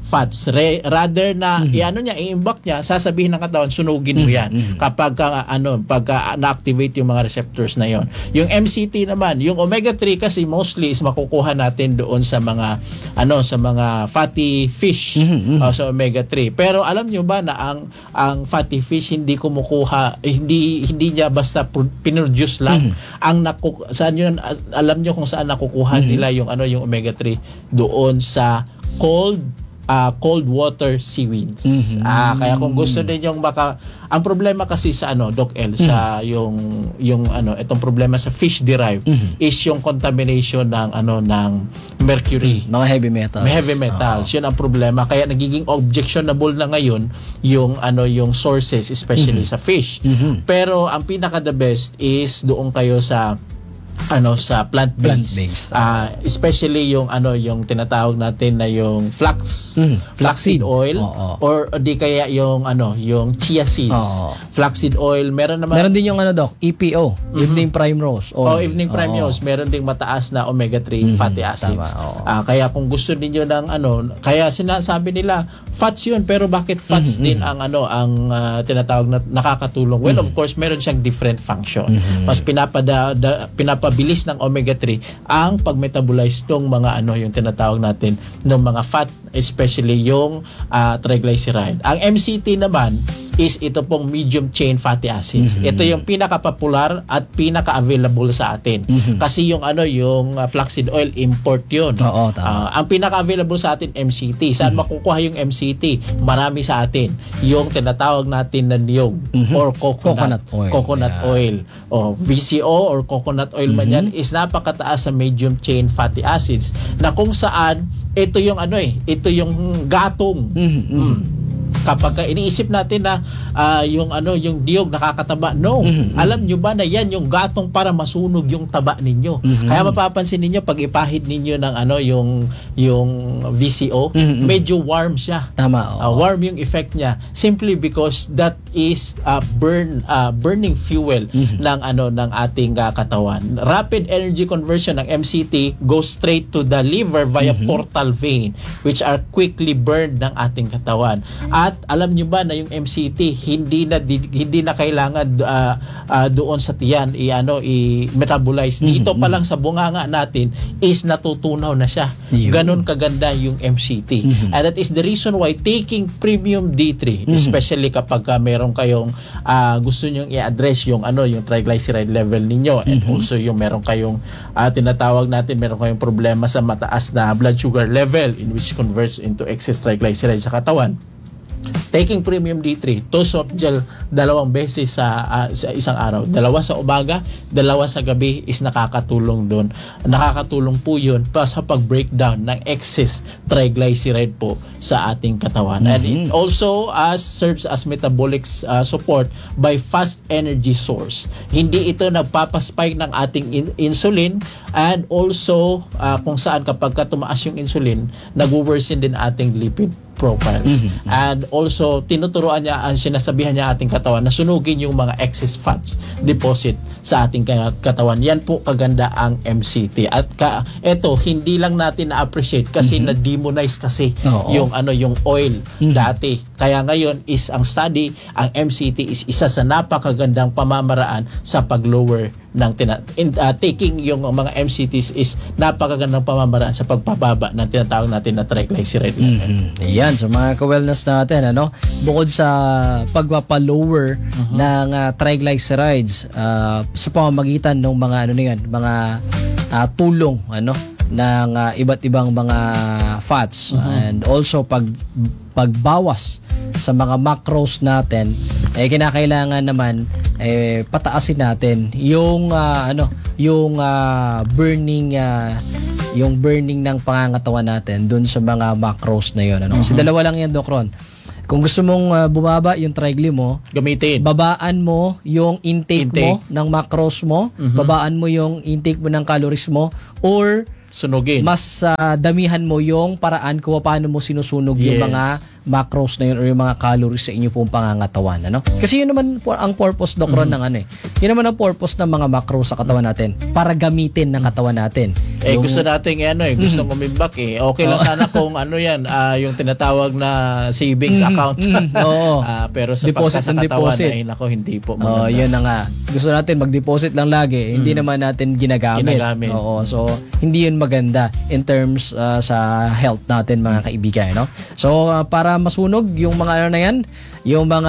fats. Re- rather na iano niya, i-imbak niya, sasabihin ng katawan, sunugin mo yan. Kapag ka, ano, pagka na-activate yung mga receptors na yon. Yung M C T naman, yung omega three kasi mostly is makukuha natin doon sa mga ano sa mga fatty fish uh, sa omega three. Pero alam niyo ba na ang ang fatty fish hindi kumukuha, eh, hindi hindi niya basta pro- pinroduce lang. Ang naku, saan yun, alam niyo kung saan nakukuha nila yung ano yung omega three doon sa cold uh, cold water seaweeds. Ah, kaya kung gusto ninyong maka ang problema kasi sa ano Doc L sa yung yung ano itong problema sa fish derived is yung contamination ng ano ng mercury. Mga heavy metals. May heavy metals. Yun ang problema. Kaya nagiging objectionable na ngayon yung ano yung sources especially sa fish. Pero ang pinaka the best is doon kayo sa ano sa plant-based, Plant-based, Ah, especially yung ano yung tinatawag natin na yung flax Mhm. flaxseed oil Oo. or di kaya yung ano yung chia seeds. Oo. Flaxseed oil meron naman Meron din yung ano, Doc, E P O, Evening Primrose. Oh, evening prime Oo. news, meron ding mataas na omega three fatty acids. tama, oo. Ah, kaya kung gusto niyo ng ano, kaya sinasabi nila fats 'yun, pero bakit fats din ang ano ang ah, tinatawag na nakakatulong? Well, of course, meron siyang different function. Mas pinapada da, pinapabilis ng omega three ang pag-metabolize tong mga ano yung tinatawag natin ng mga fat, especially yung ah, triglyceride. Ang M C T naman is ito pong medium chain fatty acids. Ito yung pinaka-popular at pinaka-available sa atin. Kasi yung ano yung uh, flaxseed oil import yun. Oo, tama. Ah, ang pinaka-available sa atin M C T. Saan makukuha yung M C T? Marami sa atin. Yung tinatawag natin na niyog or coconut, Coconut oil. Coconut Yeah. oil. O V C O or coconut oil man yan is napakataas sa medium chain fatty acids na kung saan ito yung ano eh, ito yung gatong. Mm. Kapag ka iniisip natin na ah, yung ano yung diyog nakakataba, no. Alam nyo ba na yan yung gatong para masunog yung taba ninyo. Kaya mapapansin ninyo pag ipahid ninyo ng ano yung yung V C O, medyo warm siya. Tama, Ah, oo. warm yung effect niya simply because that is uh, burn uh, burning fuel ng ano ng ating uh, katawan. Rapid energy conversion ng M C T goes straight to the liver via portal vein, which are quickly burned ng ating katawan. At alam niyo ba na yung M C T hindi na di- hindi na kailangan uh, uh, doon sa tiyan i ano i-metabolize dito pa lang sa bunganga natin is natutunaw na siya. Yun. Ganon kaganda yung M C T. And that is the reason why taking premium D three, especially kapag uh, meron kayong uh, gusto niyo i-address yung ano yung triglyceride level ninyo, and also yung meron kayong uh, tinatawag natin meron kayong problema sa mataas na blood sugar level in which converts into excess triglyceride sa katawan. Taking premium D three, two soft gel dalawang beses sa, ah, sa isang araw. Dalawa sa umaga, dalawa sa gabi is nakakatulong doon. Nakakatulong po yun pa sa pag-breakdown ng excess triglyceride po sa ating katawan. And it also uh, serves as metabolic uh, support by fast energy source. Hindi ito nagpapaspike ng ating in- insulin, and also uh, kung saan kapag ka tumaas yung insulin, nag-worsen din ating lipid profiles. And also, tinuturuan niya, ang sinasabihan niya ating katawan na sunugin yung mga excess fats deposit sa ating ka- katawan. Yan po kaganda ang M C T. At ka, eto, hindi lang natin na-appreciate kasi na-demonize kasi Oo. yung ano yung oil dati. Kaya ngayon is ang study, ang M C T is isa sa napakagandang pamamaraan sa pag-lower ng tina- in, uh, taking yung mga M C Ts is napakagandang pamamaraan sa pagpababa ng tinatawag natin na triglyceride level. Yan, so mga ka-wellness natin, ano, bukod sa pagpapalower ng uh, triglycerides uh, sa pamamagitan ng mga ano na yan, mga uh, tulong ano ng uh, iba't ibang mga fats, and also pag pagbawas sa mga macros natin, eh kinakailangan naman eh pataasin natin yung uh, ano yung uh, burning uh, yung burning ng pangangatawan natin dun sa mga macros na yun, ano. Kasi dalawa lang yan, Doc Ron. Kung gusto mong uh, bumaba yung trigly mo, Gamitin. babaan mo yung intake, mo Intake. ng macros mo, babaan mo yung intake mo ng calories mo, or Sunugin. mas uh, damihan mo yung paraan kung paano mo sinusunog yung Yes. mga macros na yun or yung mga calories sa inyo pong pangangatawan, ano? Kasi yun naman po ang purpose, Doc Ron, ng ano eh. Yun naman ang purpose ng mga macros sa katawan natin para gamitin ng katawan natin. Eh, Yung- gusto natin ano eh, gusto umimbak eh. Okay lang sana kung ano yan, ah, yung tinatawag na savings account. mm, oo. Ah, pero sa Deposit pagka sa and katawan, deposit. ay nako, hindi po Oh, maganda. yun na nga. Gusto natin mag-deposit lang lagi, hindi naman natin ginagamit. Ginagamit. Oo, so hindi yun maganda in terms uh, sa health natin, mga kaibigan, no? So uh, para masunog yung mga ano na yan, yung mga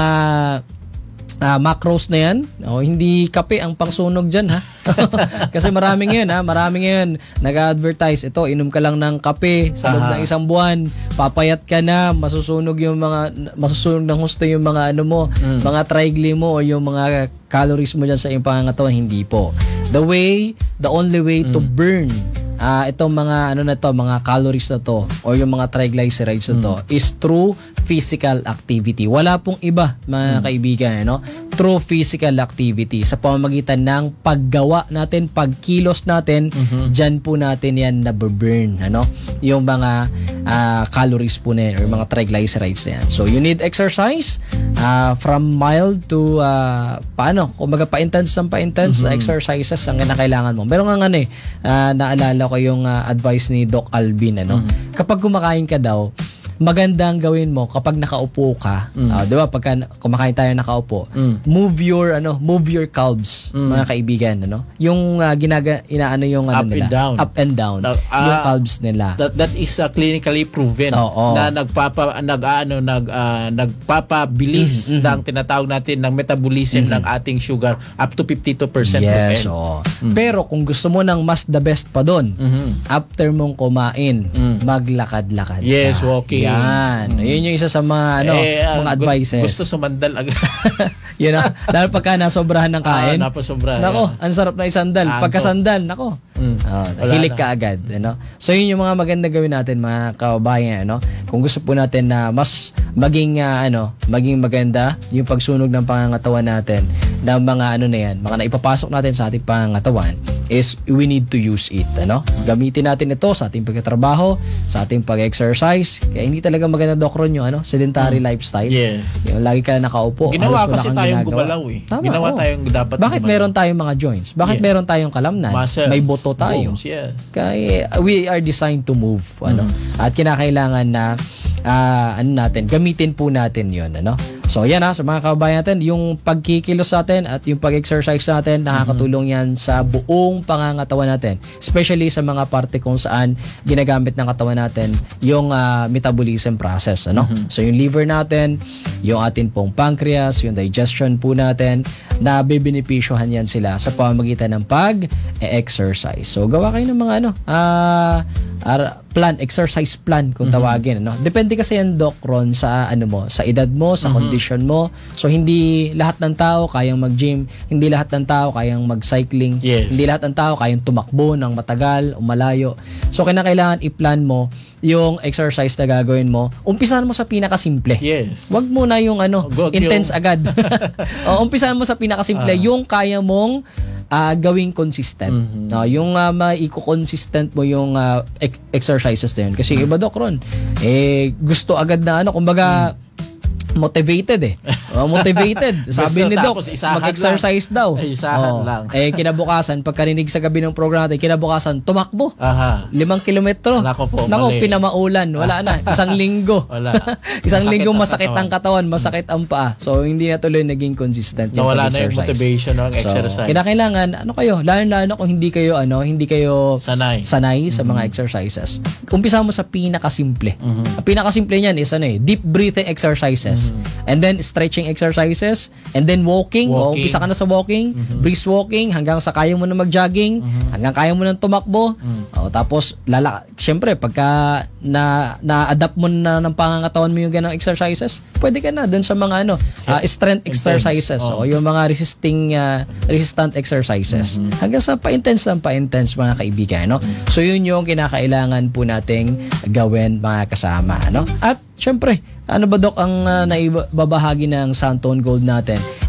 ah, macros na yan, oh, hindi kape ang pangsunog dyan, ha? Kasi maraming ngayon, ha? Maraming ngayon nag-advertise, ito, inom ka lang ng kape sa loob Aha. ng isang buwan, papayat ka na, masusunog yung mga, masusunog ng husto yung mga ano mo, mga trigly mo o yung mga calories mo dyan sa iyong pangangatawan. Hindi po. The way, the only way to burn ah itong mga ano na to, mga calories na to or yung mga triglycerides na to is through physical activity. Wala pong iba, mga kaibigan, no? Through physical activity sa pamamagitan ng paggawa natin, pagkilos natin, diyan po natin yan na burn, ano? Yung mga ah, calories po na yan, or mga triglycerides na yan. So you need exercise ah, from mild to ah, paano? Kung maga pa-intense ng pa-intense na exercises ang kinakailangan mo. Pero nga nga eh, ah, naalala ko yung ah, advice ni Doc Alvin, ano? Kapag kumakain ka daw, magandang gawin mo kapag nakaupo ka, ah, 'di ba? Pagka kumakain tayo nakaupo, move your ano, move your calves, mga kaibigan, ano? Yung ah, ginaga inaano yung ano Up and nila, down. up and down, Now, yung ah, calves nila. That that is uh, clinically proven Oo. na nagpapa nag ano nag ah, nagpapabilis ng tinatawag natin ng metabolism ng ating sugar up to fifty-two percent Yes, per oo. Pero kung gusto mo ng mas the best pa doon, after mong kumain, maglakad-lakad ka. Yes, walking. Yan. Yun yung isa sa mga ano, Eh, ah, mga gus- advices. Gusto sumandal agad. Yun na. Lalo pagka nasobrahan ng kain. Ah, napasobra, Nako, yan. ang sarap na isandal. Antok. Pagka sandal, nako. Mm. Oh, Wala hilig na. ka agad, ano? So yun yung mga maganda gawin natin, mga kababayan, ano? Kung gusto po natin na mas maging ah, ano, maging maganda yung pagsunog ng pangangatawan natin ng mga ano na yan, mga naipapasok natin sa ating pangangatawan is we need to use it, ano? Gamitin natin ito sa ating pagtatrabaho, sa ating pag-exercise. Kaya hindi talaga maganda, Doc Ron, yung ano, sedentary lifestyle. Yes. Yung lagi ka nakaupo. Ginawa halos wala kasi kang tayong ginagawa. gumalaw eh. Tama, Ginawa oo. tayong dapat Bakit gumalaw. meron tayong mga joints? Bakit Yeah. meron tayong kalamnan? Muscles, May buto tayo. bones, yes. Kaya we are designed to move, ano? Mm-hmm. At kinakailangan na ah, ano natin, gamitin po natin 'yon, ano? So yan ha, sa mga kababayan natin, yung pagkikilos natin at yung pag-exercise natin, nakakatulong yan sa buong pangangatawan natin. Especially sa mga parte kung saan ginagamit ng katawan natin yung ah, metabolism process, ano? So yung liver natin, yung atin pong pancreas, yung digestion po natin, na bebenepisyohan yan sila sa pamamagitan ng pag-exercise. So gawa kayo ng mga ano, ah, ar- plan, exercise plan kung tawagin, ano. Depende kasi yan, Doc Ron, sa ano mo, sa edad mo, sa condition mo. So hindi lahat ng tao kayang mag-gym, hindi lahat ng tao kayang mag-cycling, Yes. hindi lahat ng tao kayang tumakbo ng matagal o malayo. So kinakailangan i-plan mo yung exercise na gagawin mo. Umpisahan mo sa pinakasimple. Yes. Wag mo na yung ano, Wag intense yung- agad. o, umpisahan mo sa pinakasimple, yung kaya mong ah, gawing consistent. No, yung uh, maiko-consistent mo yung ah, ex- exercises na yun. Kasi yung iba, Doc Ron, eh, gusto agad na ano, kumbaga, motivated eh. Oh, motivated. Sabi Gusto, ni Doc, tapos isahan mag-exercise daw. Ay, isahan Oh, lang. Eh, kinabukasan, pagkarinig sa gabi ng program natin, kinabukasan, tumakbo. Aha. Limang kilometro. Nako po, Nako, mali. pinamaulan. Wala na. Isang linggo. Wala. Isang Masakit linggo ang masakit ang katawan, masakit ang paa. So, hindi na tuloy naging consistent yung Nawala na yung pag-exercise. motivation ng So, exercise. kinakailangan, ano kayo, lalo-lalo kung hindi kayo, ano, hindi kayo Sanay. sanay sa mga exercises. Umpisa mo sa pinakasimple. Mm-hmm. Ang pinakasimple niyan is ano eh, deep breathing exercises. And then stretching exercises. And then walking. O, Walking. umpisa ka na sa walking. Brisk walking hanggang sa kaya mo na mag-jogging. Hanggang kaya mo na tumakbo. O, tapos, lala, syempre, pagka na, na-adapt mo na ng pangangatawan mo yung ganang exercises, pwede ka na dun sa mga ano, ah, strength Intense. exercises. Oh. O, yung mga resisting, ah, resistant exercises. Hanggang sa pa-intense ng pa-intense, mga kaibigan. No? So, yun yung kinakailangan po nating gawin, mga kasama. No? At, syempre, ano ba, Doc, ang uh, naibabahagi ng Santon Gold natin?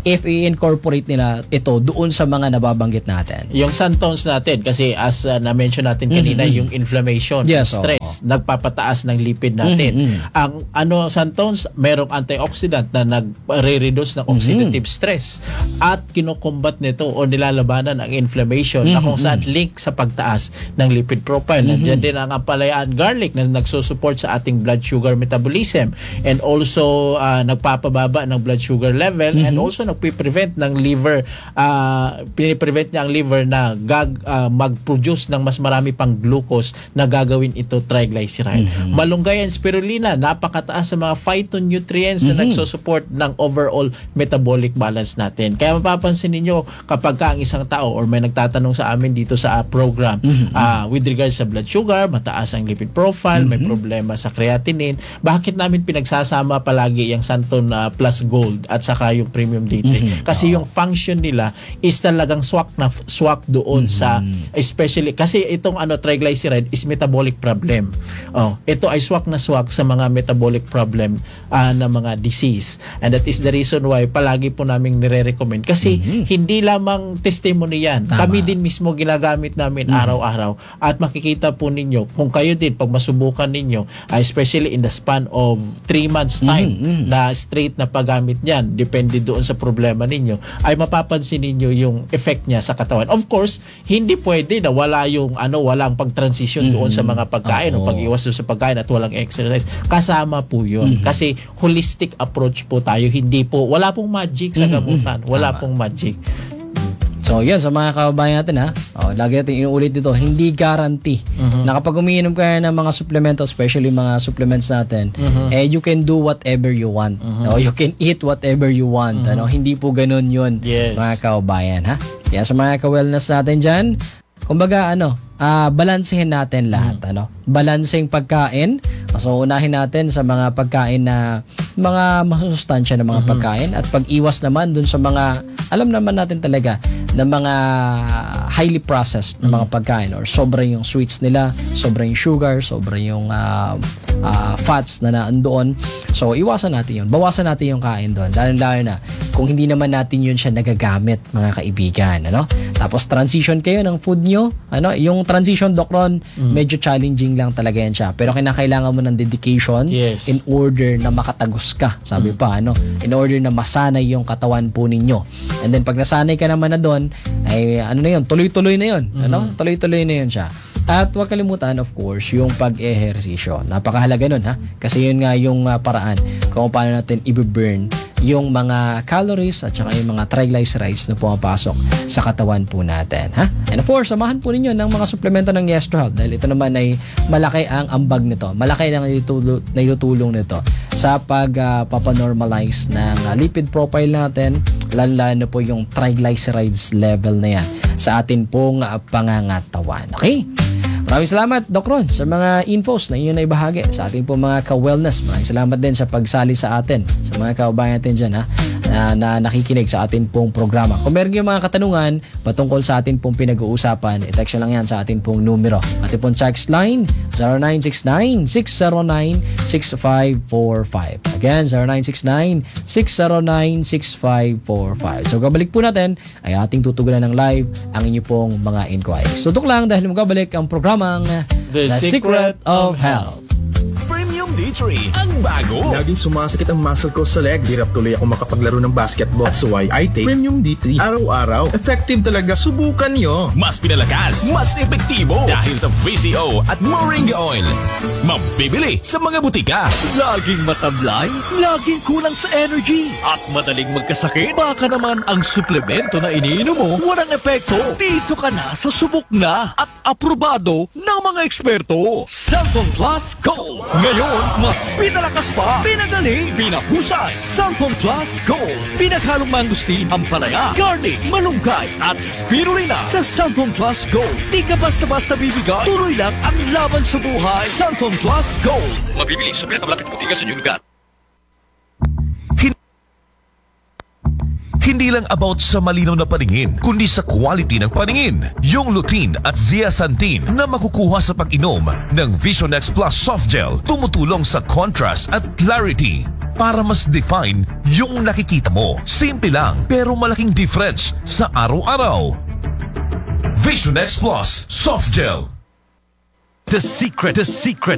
if i-incorporate nila ito doon sa mga nababanggit natin. Yung Santones natin, kasi as uh, na-mention natin kanina, Mhm. yung inflammation, Yes, yung stress, nagpapataas ng lipid natin. Mhm. Ang ano Santones, merong antioxidant na nagre-reduce ng oxidative stress at kinokombat nito o nilalabanan ang inflammation na kung saan link sa pagtaas ng lipid profile. Nandiyan din ang ampalaya at garlic na nagsusupport sa ating blood sugar metabolism and also uh, nagpapababa ng blood sugar level and also nagpiprevent ng liver, uh, piniprevent niya ang liver na gag, uh, mag-produce ng mas marami pang glucose na gagawin ito triglyceride. Malunggay and spirulina, napakataas sa mga phytonutrients na nagsusupport ng overall metabolic balance natin. Kaya mapapansin ninyo kapag ka ang isang tao or may nagtatanong sa amin dito sa uh, program uh, with regards sa blood sugar, mataas ang lipid profile, may problema sa creatinine, bakit namin pinagsasama palagi yung Santon uh, Plus Gold at saka yung Premium D three? Kasi yung function nila is talagang swak na swak doon sa, especially kasi itong ano triglyceride is metabolic problem. Oh, ito ay swak na swak sa mga metabolic problem uh, na mga disease. And that is the reason why palagi po namin nire-recommend kasi hindi lamang testimony yan. Tama. Kami din mismo ginagamit namin araw-araw at makikita po ninyo kung kayo din pag masubukan ninyo, uh, especially in the span of three months time na straight na paggamit niyan, depende doon sa problema ninyo, ay mapapansin ninyo yung effect niya sa katawan. Of course, hindi pwede na wala yung ano, walang pag-transition doon sa mga pagkain o Oo. pag-iwas doon sa pagkain at walang exercise. Kasama po yun. Kasi holistic approach po tayo. Hindi po, wala pong magic sa gamutan. Wala Tama. pong magic. So, yan, sa mga kababayan natin ha, oh, lagi natin inuulit dito, hindi guarantee na kapag umiinom ka ng mga supplemento, especially mga supplements natin, eh, you can do whatever you want. No? You can eat whatever you want. Ano? Hindi po ganun yun, Yes. mga kababayan. Ha? Kaya sa mga ka-wellness natin dyan, kumbaga, ano, ah balansehin natin lahat. Ano? Balanseng pagkain. So, unahin natin sa mga pagkain na mga masustansya na mga pagkain at pag-iwas naman dun sa mga, alam naman natin talaga, na mga highly processed na mga pagkain or sobra yung sweets nila, sobra yung sugar, sobra yung ah, ah, fats na naandoon. So, iwasan natin yun. Bawasan natin yung kain doon. Lalo-lalo na kung hindi naman natin yun siya nagagamit, mga kaibigan. Ano? Tapos, transition kayo ng food nyo. Ano? Yung transition, Doc Ron, medyo challenging lang talaga yan siya. Pero kinakailangan mo ng dedication Yes. in order na makatagos ka. Sabi pa, ano? In order na masanay yung katawan po ninyo. And then, pag nasanay ka naman na doon, ay ano na yun, tuloy-tuloy na yun. Ano? Tuloy-tuloy na yun siya. At huwag kalimutan, of course, yung pag-ehersisyo. Napakahalaga nun, ha? Kasi yun nga yung uh, paraan kung paano natin i-burn yung mga calories at saka yung mga triglycerides na pumapasok sa katawan po natin, ha? And of course, samahan po ninyo ng mga suplemento ng Yes to Health dahil ito naman ay malaki ang ambag nito. Malaki ang naitutulong, naitutulong nito sa pag-papanormalize uh, ng uh, lipid profile natin, lalo-lalo po yung triglycerides level na yan sa atin pong uh, pangangatawan. Okay? Maraming salamat, Doc Ron, sa mga infos na inyo na ibahagi sa ating po mga ka-wellness. Maraming salamat din sa pagsali sa atin, sa mga kababayan natin dyan, ha, na, na nakikinig sa atin pong programa. Kung meron kayong mga katanungan patungkol sa atin pong pinag-uusapan, i-text lang yan sa atin pong numero. Ating pong text line, zero nine six nine, six zero nine, six five four five. Again, zero nine six nine, six zero nine, six five four five. So, kabalik po natin ay ating tutugunan ng live ang inyo pong mga inquiries. Tutok lang dahil magkabalik ang programa The Secret of Health. Premium D three ang bago. Laging sumasakit ang muscle ko sa legs. Hirap tuloy ako makapaglaro ng basketball. That's why I take Premium D three araw-araw. Effective talaga. Subukan nyo. Mas pinalakas, mas epektibo dahil sa V C O at Moringa Oil. Mabibili sa mga butika. Laging matablay, laging kulang sa energy, at madaling magkasakit. Baka naman ang suplemento na iniinom mo walang epekto. Dito ka na sa subok na at aprobado ng mga eksperto. Santon Plus Gold. Ngayon, mas pinalakas pa, pinagaling, pinahusay. Santon Plus Gold. Pinaghalong mangustin, ampalaya, garlic, malunggay, at spirulina. Sa Santon Plus Gold, di ka basta-basta bibigay. Tuloy lang ang laban sa buhay. Santon Plus Gold. Mabibili sa pinakamalapit butika sa inyong lugar. Hindi lang about sa malinaw na paningin, kundi sa quality ng paningin. Yung lutein at zeaxanthin na makukuha sa pag-inom ng Vision X Plus Soft Gel tumutulong sa contrast at clarity. para mas define yung nakikita mo. Simple lang pero malaking difference sa araw-araw. Vision X Plus Soft Gel. The secret, the secret